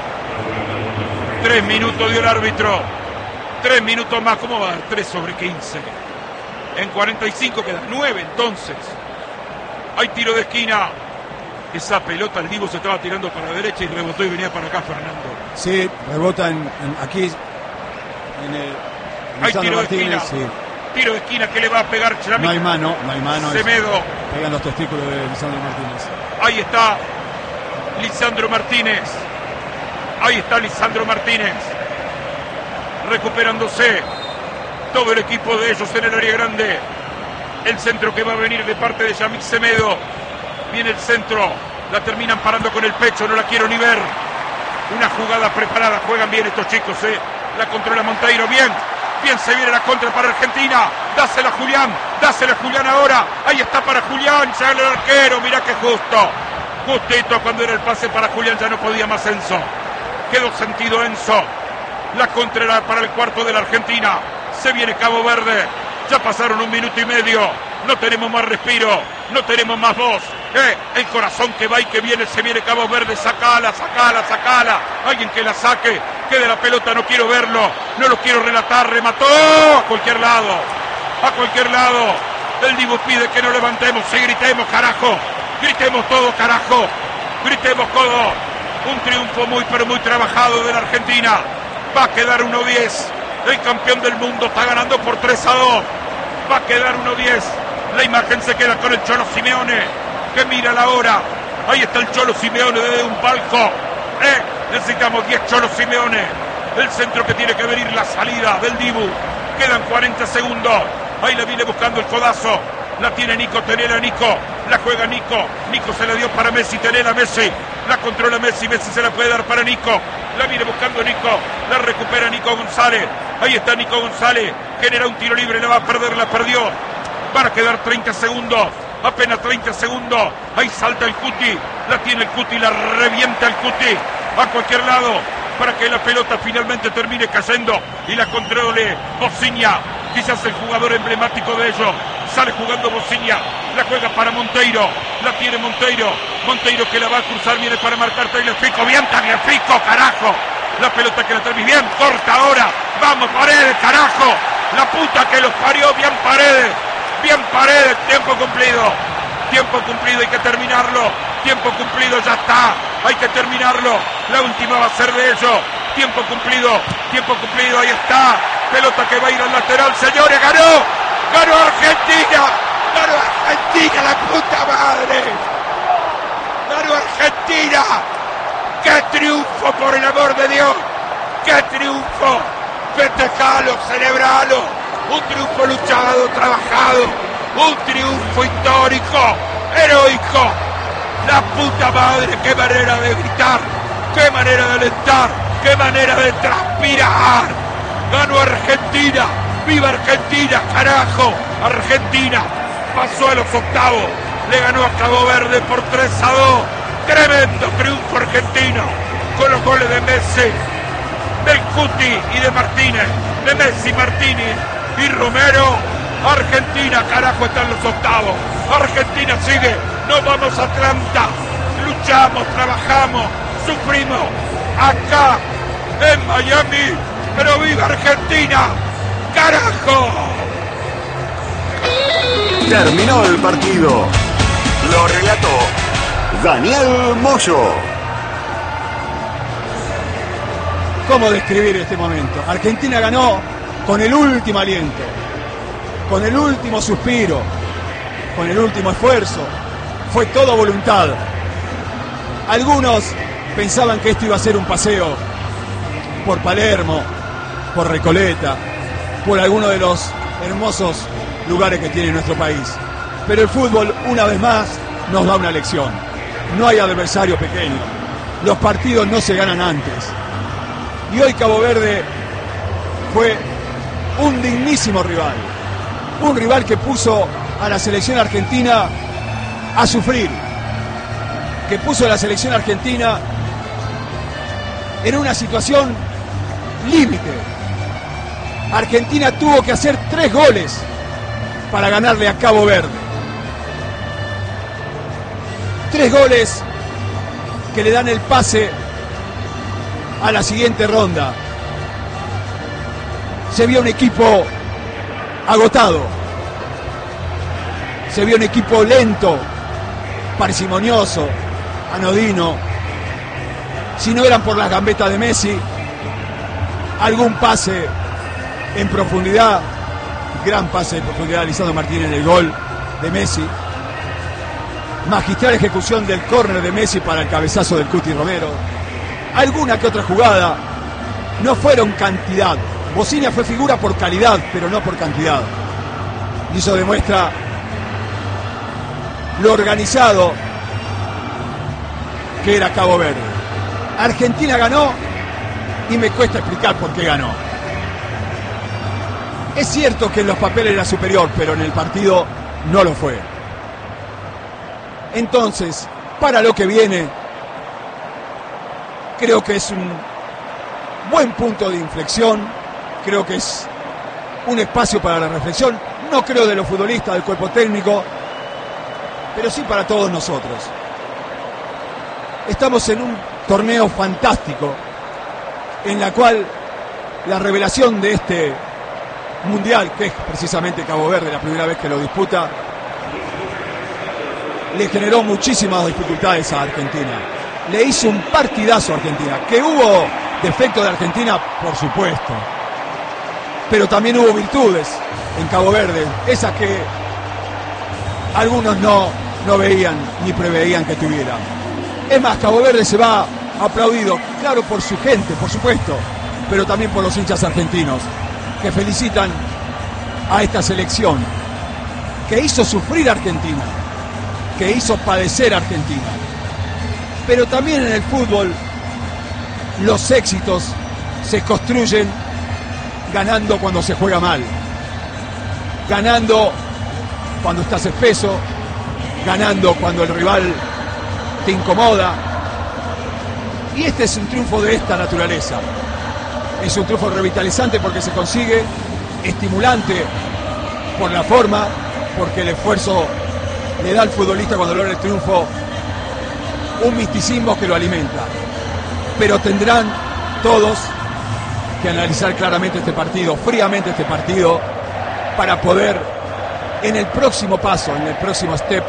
3 minutos dio el árbitro. 3 minutos más. ¿Cómo va? 3 sobre 15. En 45 quedan 9 entonces. Hay tiro de esquina. Esa pelota el Dibu se estaba tirando para la derecha y rebotó y venía para acá, Fernando. Sí, rebota aquí en el Hay Lisandro tiro de Martínez. esquina. Sí. Tiro de esquina que le va a pegar Yamik. No hay mano. Semedo. Pegan los testículos de Lisandro Martínez. Ahí está Lisandro Martínez. Ahí está Lisandro Martínez. Recuperándose. Todo el equipo de ellos en el área grande. El centro que va a venir de parte de Yamik Semedo. Viene el centro. La terminan parando con el pecho. No la quiero ni ver. Una jugada preparada. Juegan bien estos chicos, La controla Monteiro. Bien se viene la contra para Argentina. Dásela a Julián. Dásela a Julián ahora. Ahí está para Julián. Ya el arquero. Mirá que justo. Justito cuando era el pase para Julián. Ya no podía más Enzo. Quedó sentido Enzo. La contra era para el cuarto de la Argentina. Se viene Cabo Verde. Ya pasaron 1 minuto y medio. No tenemos más respiro. No tenemos más voz. El corazón que va y que viene. Se viene Cabo Verde. Sacala. Alguien que la saque. Quede la pelota. No quiero verlo. No lo quiero relatar. Remató. A cualquier lado. El Dibu pide que no levantemos. Sí, gritemos, carajo. Gritemos todo, carajo. Gritemos todo. Un triunfo muy pero muy trabajado de la Argentina. Va a quedar 1-10. El campeón del mundo está ganando por 3-2. Va a quedar 1-10. La imagen se queda con el Cholo Simeone, que mira la hora. Ahí está el Cholo Simeone desde un palco. Necesitamos 10 Cholo Simeone. El centro que tiene que venir, la salida del Dibu. Quedan 40 segundos. Ahí la viene buscando el codazo. La tiene Nico, Tenela Nico. La juega Nico. Nico se la dio para Messi, Tenela Messi. La controla Messi. Messi se la puede dar para Nico. La viene buscando Nico. La recupera Nico González. Ahí está Nico González. Genera un tiro libre. La va a perder. La perdió. Van a quedar 30 segundos. Apenas 30 segundos. Ahí salta el Cuti. La tiene el Cuti. La revienta el Cuti. A cualquier lado. Para que la pelota finalmente termine cayendo. Y la controle Bociña. Quizás el jugador emblemático de ellos. Sale jugando Bociña. La juega para Monteiro. La tiene Monteiro. Monteiro que la va a cruzar. Viene para marcar Tagliafico. Bien Tagliafico, carajo. La pelota que la termina. Bien corta ahora. Vamos Paredes, carajo. La puta que los parió. Bien Paredes. Bien Paredes. Tiempo cumplido. Tiempo cumplido. Hay que terminarlo. Tiempo cumplido. Ya está. Hay que terminarlo. La última va a ser de ellos. Tiempo cumplido. Tiempo cumplido. Ahí está. Pelota que va a ir al lateral. Señores, ganó. Ganó Argentina. Ganó Argentina, la puta madre. Ganó Argentina. ¡Qué triunfo, por el amor de Dios! ¡Qué triunfo! Festejalo, celebralo. Un triunfo luchado, trabajado. Un triunfo histórico, heroico. La puta madre, qué manera de gritar. Qué manera de alentar. Qué manera de transpirar. Ganó Argentina. ¡Viva Argentina, carajo! Argentina pasó a los octavos. Le ganó a Cabo Verde por 3-2. Tremendo triunfo argentino. Con los goles de Messi, del Cuti y de Martínez. De Messi, Martínez y Romero. Argentina, carajo, está en los octavos. Argentina sigue. Nos vamos a Atlanta. Luchamos, trabajamos, sufrimos. Acá, en Miami. Pero viva Argentina. ¡Carajo! Terminó el partido. Lo relató Daniel Moyo. ¿Cómo describir este momento? Argentina ganó con el último aliento, con el último suspiro, con el último esfuerzo. Fue todo voluntad. Algunos pensaban que esto iba a ser un paseo por Palermo, por Recoleta, por alguno de los hermosos lugares que tiene nuestro país. Pero el fútbol, una vez más, nos da una lección. No hay adversario pequeño. Los partidos no se ganan antes. Y hoy Cabo Verde fue un dignísimo rival. Un rival que puso a la selección argentina a sufrir. Que puso a la selección argentina en una situación límite. Argentina tuvo que hacer 3 goles para ganarle a Cabo Verde. 3 goles que le dan el pase a la siguiente ronda. Se vio un equipo agotado. Se vio un equipo lento, parsimonioso, anodino. Si no eran por las gambetas de Messi, algún pase en profundidad, gran pase de profundidad de Lisandro Martínez en el gol de Messi, magistral ejecución del córner de Messi para el cabezazo del Cuti Romero, alguna que otra jugada. No fueron cantidad. Bociña fue figura por calidad, pero no por cantidad, y eso demuestra lo organizado que era Cabo Verde. Argentina ganó y me cuesta explicar por qué ganó. Es cierto que en los papeles era superior, pero en el partido no lo fue. Entonces, para lo que viene, creo que es un buen punto de inflexión, creo que es un espacio para la reflexión, no creo de los futbolistas, del cuerpo técnico, pero sí para todos nosotros. Estamos en un torneo fantástico, en la cual la revelación de este mundial, que es precisamente Cabo Verde, la primera vez que lo disputa, le generó muchísimas dificultades a Argentina. Le hizo un partidazo a Argentina. Que hubo defectos de Argentina, por supuesto, pero también hubo virtudes en Cabo Verde, esas que algunos no veían ni preveían que tuviera. Es más, Cabo Verde se va aplaudido, claro, por su gente, por supuesto, pero también por los hinchas argentinos, que felicitan a esta selección, que hizo sufrir a Argentina, que hizo padecer a Argentina, Pero también en el fútbol los éxitos se construyen ganando cuando se juega mal, ganando cuando estás espeso, ganando cuando el rival te incomoda. Y este es un triunfo de esta naturaleza. Es un triunfo revitalizante porque se consigue, estimulante por la forma, porque el esfuerzo le da al futbolista cuando logra el triunfo un misticismo que lo alimenta. Pero tendrán todos que analizar claramente este partido, fríamente este partido, para poder en el próximo paso, en el próximo step,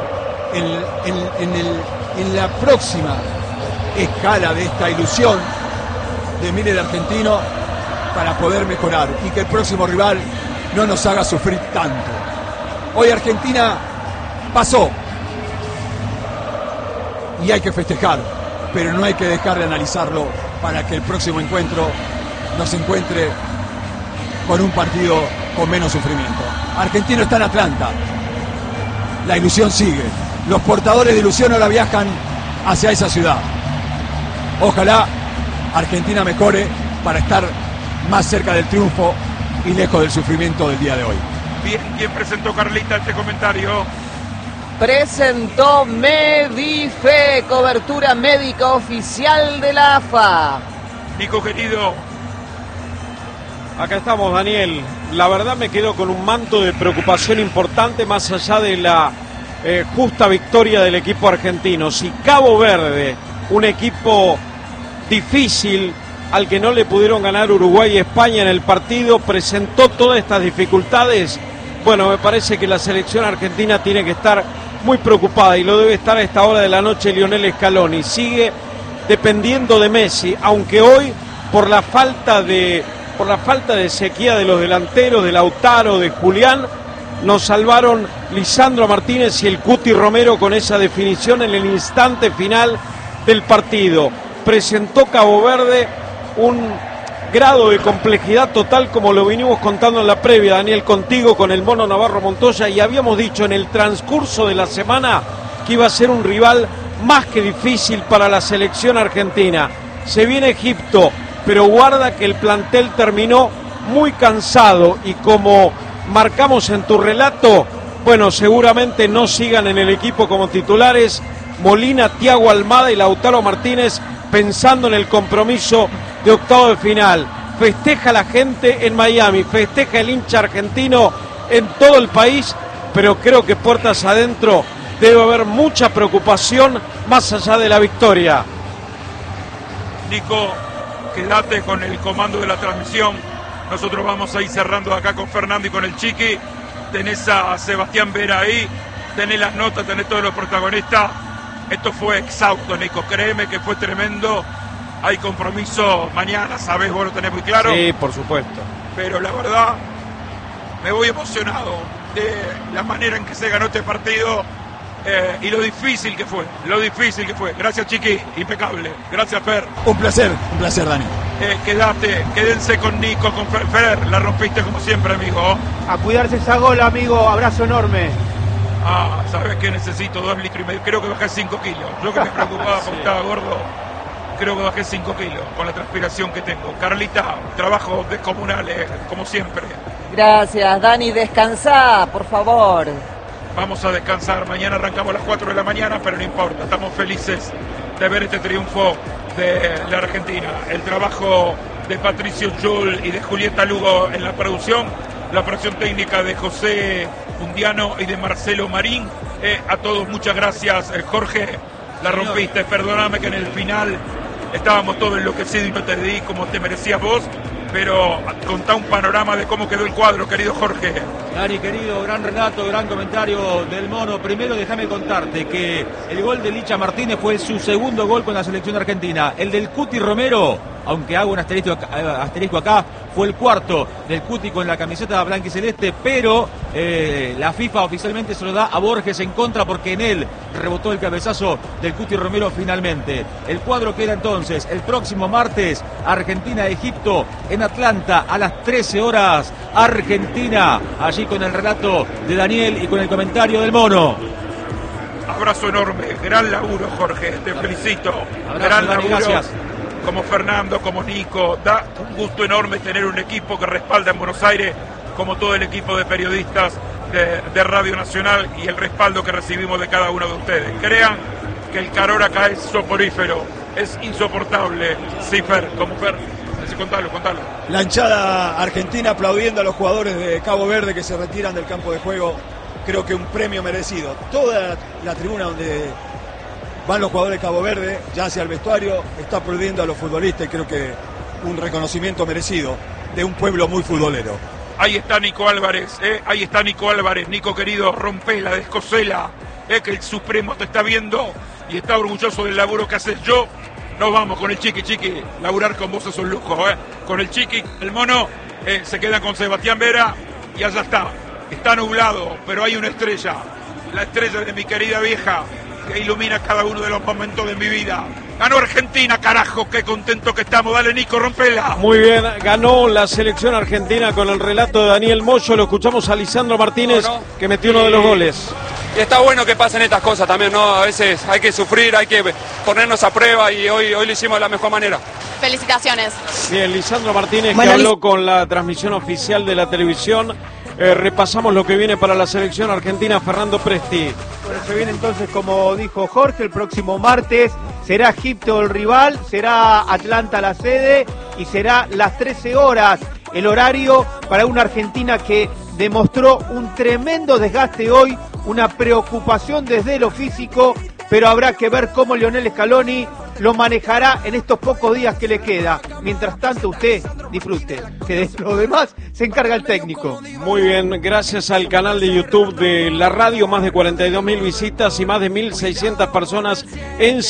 en la próxima escala de esta ilusión de Miller argentino, para poder mejorar y que el próximo rival no nos haga sufrir tanto. Hoy Argentina pasó y hay que festejar, pero no hay que dejar de analizarlo para que el próximo encuentro nos encuentre con un partido con menos sufrimiento. Argentino está en Atlanta, la ilusión sigue, los portadores de ilusión ahora viajan hacia esa ciudad. Ojalá Argentina mejore para estar más cerca del triunfo y lejos del sufrimiento del día de hoy. Bien, ¿quién presentó, Carlita, este comentario? Presentó Medife, cobertura médica oficial de la AFA. Nico, querido. Acá estamos, Daniel. La verdad me quedo con un manto de preocupación importante más allá de la justa victoria del equipo argentino. Si Cabo Verde, un equipo difícil al que no le pudieron ganar Uruguay y España en el partido, presentó todas estas dificultades, bueno, me parece que la selección argentina tiene que estar muy preocupada y lo debe estar a esta hora de la noche Lionel Scaloni. Sigue dependiendo de Messi, aunque hoy por la falta de sequía de los delanteros, de Lautaro, de Julián, nos salvaron Lisandro Martínez y el Cuti Romero con esa definición en el instante final del partido. Presentó Cabo Verde un grado de complejidad total, como lo vinimos contando en la previa, Daniel, contigo, con el Mono Navarro Montoya, y habíamos dicho en el transcurso de la semana que iba a ser un rival más que difícil para la selección argentina. Se viene Egipto, pero guarda que el plantel terminó muy cansado y como marcamos en tu relato, bueno, seguramente no sigan en el equipo como titulares Molina, Thiago Almada y Lautaro Martínez, pensando en el compromiso de octavo de final. Festeja la gente en Miami, festeja el hincha argentino en todo el país, pero creo que puertas adentro debe haber mucha preocupación más allá de la victoria. Nico, quédate con el comando de la transmisión. Nosotros vamos a ir cerrando acá con Fernando y con el Chiqui. Tenés a Sebastián Vera ahí, tenés las notas, tenés todos los protagonistas. Esto fue exhausto, Nico, créeme que fue tremendo. Hay compromiso mañana, sabés, vos lo tenés muy claro. Sí, por supuesto. Pero la verdad, me voy emocionado de la manera en que se ganó este partido y lo difícil que fue, Gracias, Chiqui, impecable. Gracias, Fer. Un placer, Dani. Quédense con Nico, con Fer, la rompiste como siempre, amigo. A cuidarse esa gola, amigo, abrazo enorme. ¿Sabes qué? Necesito 2,5 litros. Creo que bajé 5 kilos. Yo que me preocupaba porque estaba gordo, creo que bajé 5 kilos con la transpiración que tengo. Carlita, trabajo descomunal, como siempre. Gracias, Dani. Descansá, por favor. Vamos a descansar. Mañana arrancamos a las 4 de la mañana, pero no importa. Estamos felices de ver este triunfo de la Argentina. El trabajo de Patricio Jul y de Julieta Lugo en la producción técnica de José Fundiano y de Marcelo Marín. A todos muchas gracias, Jorge, la rompiste. Perdóname que en el final estábamos todos enloquecidos y no te di como te merecías vos, pero contá un panorama de cómo quedó el cuadro, querido Jorge. Dani, querido, gran relato, gran comentario del Mono. Primero déjame contarte que el gol de Licha Martínez fue su segundo gol con la selección argentina. El del Cuti Romero, aunque hago un asterisco acá, fue el cuarto del Cuti con la camiseta blanquiceleste, pero la FIFA oficialmente se lo da a Borges en contra porque en él rebotó el cabezazo del Cuti Romero finalmente. El cuadro queda entonces el próximo martes, Argentina-Egipto en Atlanta a las 13 horas. Argentina, allí con el relato de Daniel y con el comentario del Mono. Abrazo enorme, gran laburo, Jorge, te felicito. Abrazo, Gran Dani, laburo. gracias. Como Fernando, como Nico, da un gusto enorme tener un equipo que respalda en Buenos Aires, como todo el equipo de periodistas de Radio Nacional y el respaldo que recibimos de cada uno de ustedes. Crean que el calor acá es soporífero, es insoportable. Sí, Fer, como Fer. Contalo. La hinchada argentina aplaudiendo a los jugadores de Cabo Verde que se retiran del campo de juego. Creo que un premio merecido. Toda la tribuna donde van los jugadores de Cabo Verde, ya hacia el vestuario, está aplaudiendo a los futbolistas y creo que un reconocimiento merecido de un pueblo muy futbolero. Ahí está Nico Álvarez, ahí está Nico Álvarez. Nico querido, rompela, descosela, que el Supremo te está viendo y está orgulloso del laburo que haces. Yo, nos vamos con el Chiqui, laburar con vos es un lujo, con el Chiqui, el mono, se queda con Sebastián Vera y allá está nublado, pero hay una estrella, la estrella de mi querida vieja, que ilumina cada uno de los momentos de mi vida. Ganó Argentina, carajo, qué contento que estamos. Dale, Nico, rompela. Muy bien, ganó la selección argentina con el relato de Daniel Moyo. Lo escuchamos a Lisandro Martínez, que metió uno de los goles. Y está bueno que pasen estas cosas también, ¿no? A veces hay que sufrir, hay que ponernos a prueba y hoy lo hicimos de la mejor manera. Felicitaciones. Bien, Lisandro Martínez, Bueno, que habló con la transmisión oficial de la televisión. Repasamos lo que viene para la selección argentina, Fernando Presti. Bueno, se viene entonces, como dijo Jorge, el próximo martes será Egipto el rival, será Atlanta la sede y será las 13 horas el horario para una Argentina que demostró un tremendo desgaste hoy, una preocupación desde lo físico, pero habrá que ver cómo Lionel Scaloni lo manejará en estos pocos días que le queda. Mientras tanto, usted disfrute, que de lo demás se encarga el técnico. Muy bien, gracias al canal de YouTube de la radio, más de 42.000 visitas y más de 1.600 personas en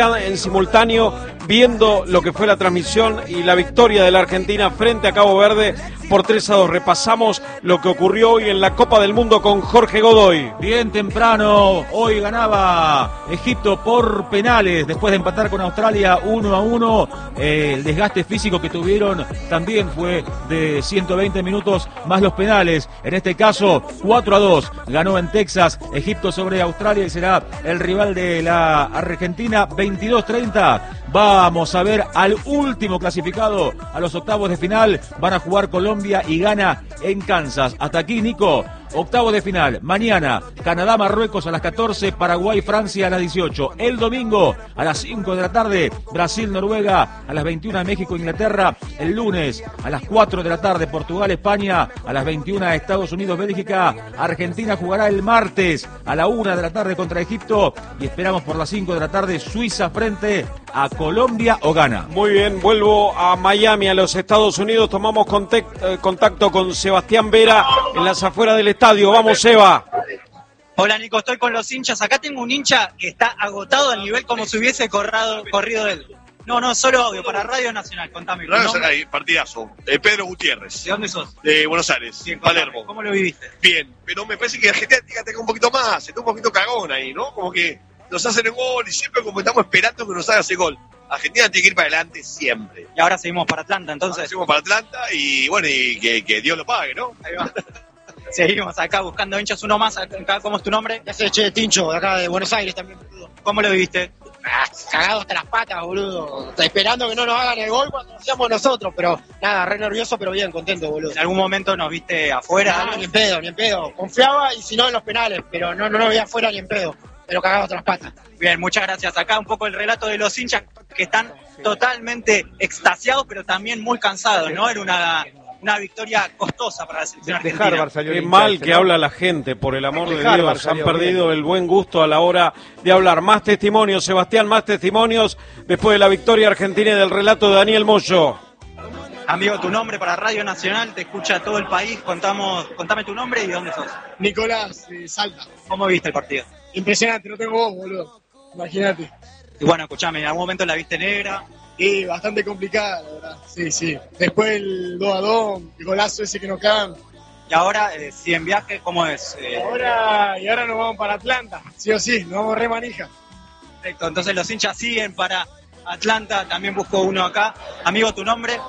simultáneo viendo lo que fue la transmisión y la victoria de la Argentina frente a Cabo Verde por 3-2. Repasamos lo que ocurrió hoy en la Copa del Mundo con Jorge Godoy. Bien temprano, hoy ganaba Egipto por penales, después de empatar con Australia 1-1. El desgaste físico que tuvieron también fue de 120 minutos más los penales. En este caso, 4-2. Ganó en Texas Egipto sobre Australia y será el rival de la Argentina. 22-30. Vamos a ver al último clasificado a los octavos de final. Van a jugar Colombia y Ghana en Kansas. Hasta aquí, Nico. Octavos de final. Mañana, Canadá-Marruecos a las 14, Paraguay-Francia a las 18. El domingo, a las 5 de la tarde, Brasil-Noruega a las 21, México-Inglaterra. El lunes, a las 4 de la tarde, Portugal-España a las 21, Estados Unidos-Bélgica. Argentina jugará el martes a la 1 de la tarde contra Egipto. Y esperamos por las 5 de la tarde, Suiza frente a Colombia o Ghana. Muy bien, vuelvo a Miami, a los Estados Unidos. Tomamos contacto con Sebastián Vera en las afueras del estadio. Vamos, Seba. Hola, Nico, estoy con los hinchas. Acá tengo un hincha que está agotado al nivel como si hubiese corrido él. No, solo audio, para Radio Nacional, contame. Ahí, partidazo. Pedro Gutiérrez. ¿De dónde sos? De Buenos Aires, Bien, Palermo. ¿Cómo lo viviste? Bien, pero me parece que la gente tenga un poquito más, está un poquito cagón ahí, ¿no? Como que nos hacen el gol y siempre como estamos esperando que nos haga ese gol. Argentina tiene que ir para adelante siempre. Y ahora seguimos para Atlanta, entonces. Ahora seguimos para Atlanta y bueno, y que Dios lo pague, ¿no? Ahí va. Seguimos acá buscando hinchas, uno más. Acá, ¿cómo es tu nombre? Ya sé, Tincho, de acá de Buenos Aires también, boludo. ¿Cómo lo viviste? Cagado hasta las patas, boludo. Esperando que no nos hagan el gol cuando lo hacíamos nosotros, pero nada, re nervioso, pero bien, contento, boludo. ¿En algún momento nos viste afuera? No, ni en pedo. Confiaba y si no en los penales, pero no nos veía afuera ni en pedo. Pero cagado hasta las patas. Bien, muchas gracias. Acá un poco el relato de los hinchas que están totalmente extasiados, pero también muy cansados, ¿no? Era una victoria costosa para la selección argentina. Qué mal que habla la gente, por el amor de Dios. Han perdido el buen gusto a la hora de hablar. Más testimonios, Sebastián, más testimonios después de la victoria argentina y del relato de Daniel Moyo. Amigo, tu nombre para Radio Nacional, te escucha todo el país. Contame tu nombre y de dónde sos. Nicolás, Salta. ¿Cómo viste el partido? Impresionante, no tengo voz, boludo. Imagínate. Y bueno, escuchame, ¿en algún momento la viste negra? Y bastante complicada, la verdad. Sí. Después el 2-2, el golazo ese que nos cagan. Y ahora, si en viaje, ¿cómo es? Ahora nos vamos para Atlanta. Sí o sí, nos vamos re manija. Perfecto, entonces los hinchas siguen para Atlanta. También busco uno acá. Amigo, ¿tu nombre?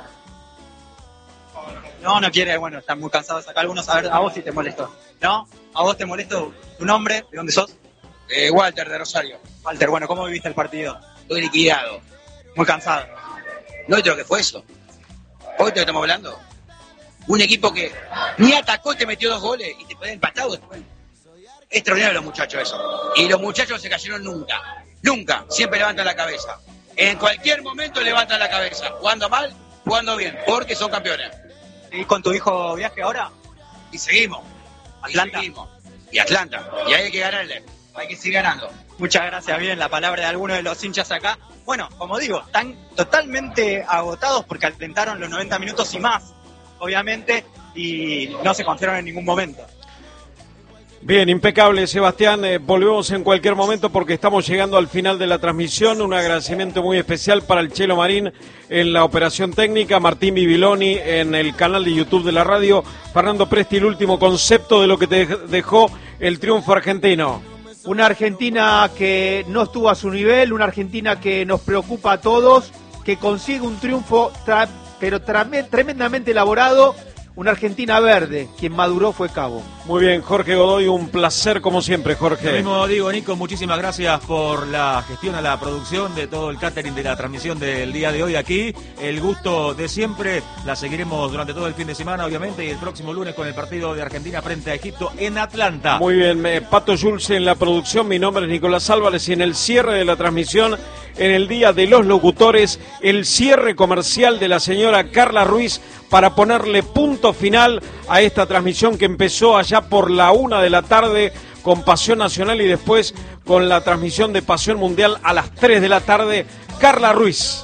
No quiere, bueno, están muy cansados acá algunos. A ver, a vos sí te molesto. ¿No? ¿A vos te molesto tu nombre? ¿De dónde sos? Walter de Rosario. Walter, bueno, ¿cómo viviste el partido? Estoy liquidado. Muy cansado. ¿No viste lo que fue eso? ¿Hoy te estamos hablando? Un equipo que ni atacó y te metió 2 goles y te puede empatado después. Extraordinario los muchachos eso. Y los muchachos no se cayeron nunca. Nunca. Siempre levantan la cabeza. En cualquier momento levantan la cabeza. Jugando mal, jugando bien. Porque son campeones. ¿Y con tu hijo viaje ahora? Y seguimos. Atlanta. Y Atlanta. Y ahí hay que ganarle. Hay que seguir ganando. Muchas gracias. Bien, la palabra de algunos de los hinchas acá. Bueno, como digo, están totalmente agotados porque alentaron los 90 minutos y más, obviamente, y no se confiaron en ningún momento. Bien, impecable, Sebastián. Volvemos en cualquier momento porque estamos llegando al final de la transmisión. Un agradecimiento muy especial para el Chelo Marín en la operación técnica, Martín Bibiloni en el canal de YouTube de la radio, Fernando Presti, el último concepto de lo que te dejó el triunfo argentino. Una Argentina que no estuvo a su nivel, una Argentina que nos preocupa a todos, que consigue un triunfo pero tremendamente elaborado. Una Argentina verde, quien maduró fue Cabo. Muy bien, Jorge Godoy, un placer como siempre, Jorge. Lo mismo digo, Nico, muchísimas gracias por la gestión a la producción de todo el catering de la transmisión del día de hoy aquí. El gusto de siempre, la seguiremos durante todo el fin de semana, obviamente, y el próximo lunes con el partido de Argentina frente a Egipto en Atlanta. Muy bien, Pato Schulze en la producción, mi nombre es Nicolás Álvarez y en el cierre de la transmisión, en el Día de los Locutores, el cierre comercial de la señora Carla Ruiz para ponerle punto final a esta transmisión que empezó allá por la 1 de la tarde con Pasión Nacional y después con la transmisión de Pasión Mundial a las 3 de la tarde. Carla Ruiz.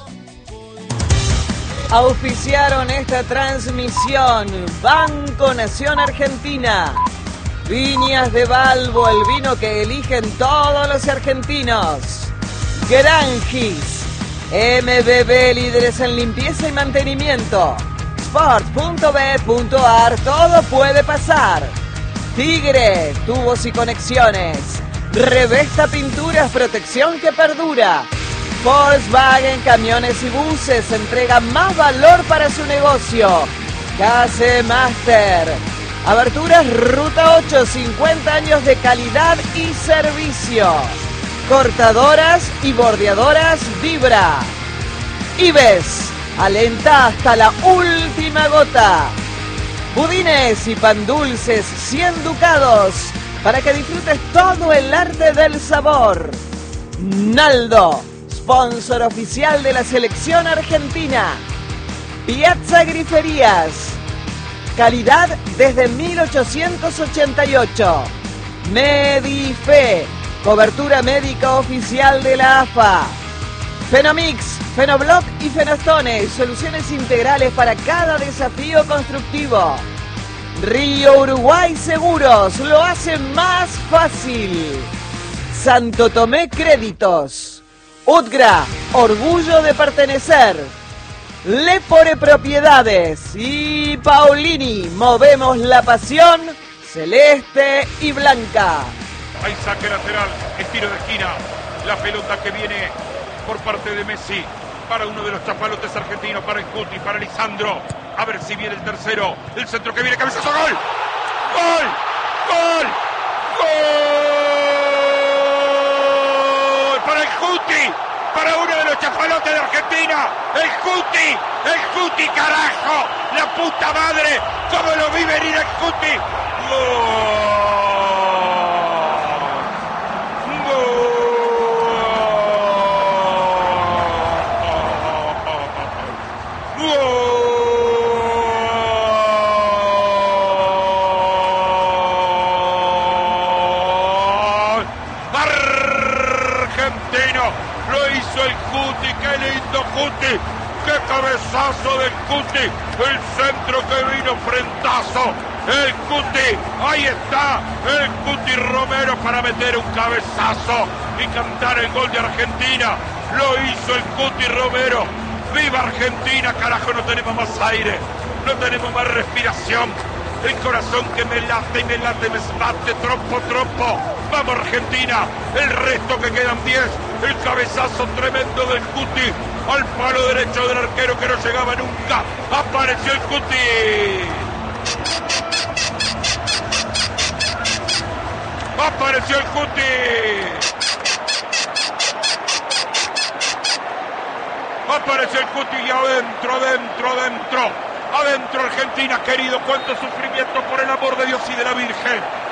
Auspiciaron esta transmisión Banco Nación Argentina, Viñas de Balbo, el vino que eligen todos los argentinos, Granjis, MBB, líderes en limpieza y mantenimiento, Sport.b.ar, todo puede pasar, Tigre, tubos y conexiones, Revesta Pinturas, protección que perdura, Volkswagen, camiones y buses, entrega más valor para su negocio, KC Master, Aberturas Ruta 8, 50 años de calidad y servicio, cortadoras y bordeadoras Vibra, Ives, alenta hasta la última gota, budines y pan dulces 100 ducados para que disfrutes todo el arte del sabor. Naldo, sponsor oficial de la selección argentina. Piazza Griferías, calidad desde 1888. Medife, cobertura médica oficial de la AFA. Fenomix, Fenobloc y Fenostones, soluciones integrales para cada desafío constructivo. Río Uruguay Seguros, lo hace más fácil. Santo Tomé Créditos. Utgra, orgullo de pertenecer. Lepore Propiedades y Paulini, movemos la pasión celeste y blanca. Hay saque lateral, es tiro de esquina. La pelota que viene por parte de Messi para uno de los chapalotes argentinos, para el Cuti, para Lisandro. A ver si viene el tercero. El centro que viene, cabezazo, gol. ¡Gol! ¡Gol! ¡Gol! Para el Cuti, para uno de los chapalotes de Argentina. El Cuti, carajo. La puta madre. ¿Cómo lo vi venir el Cuti? ¡Gol! Cuti, qué cabezazo del Cuti, el centro que vino frentazo, el Cuti, ahí está, el Cuti Romero para meter un cabezazo y cantar el gol de Argentina, lo hizo el Cuti Romero, viva Argentina, carajo, no tenemos más aire, no tenemos más respiración, el corazón que me late, me bate, trompo, vamos Argentina, el resto que quedan 10, el cabezazo tremendo del Cuti, al palo derecho del arquero que no llegaba nunca, apareció el Cuti. Apareció el Cuti. Apareció el Cuti y adentro Argentina, querido, cuánto sufrimiento, por el amor de Dios y de la Virgen.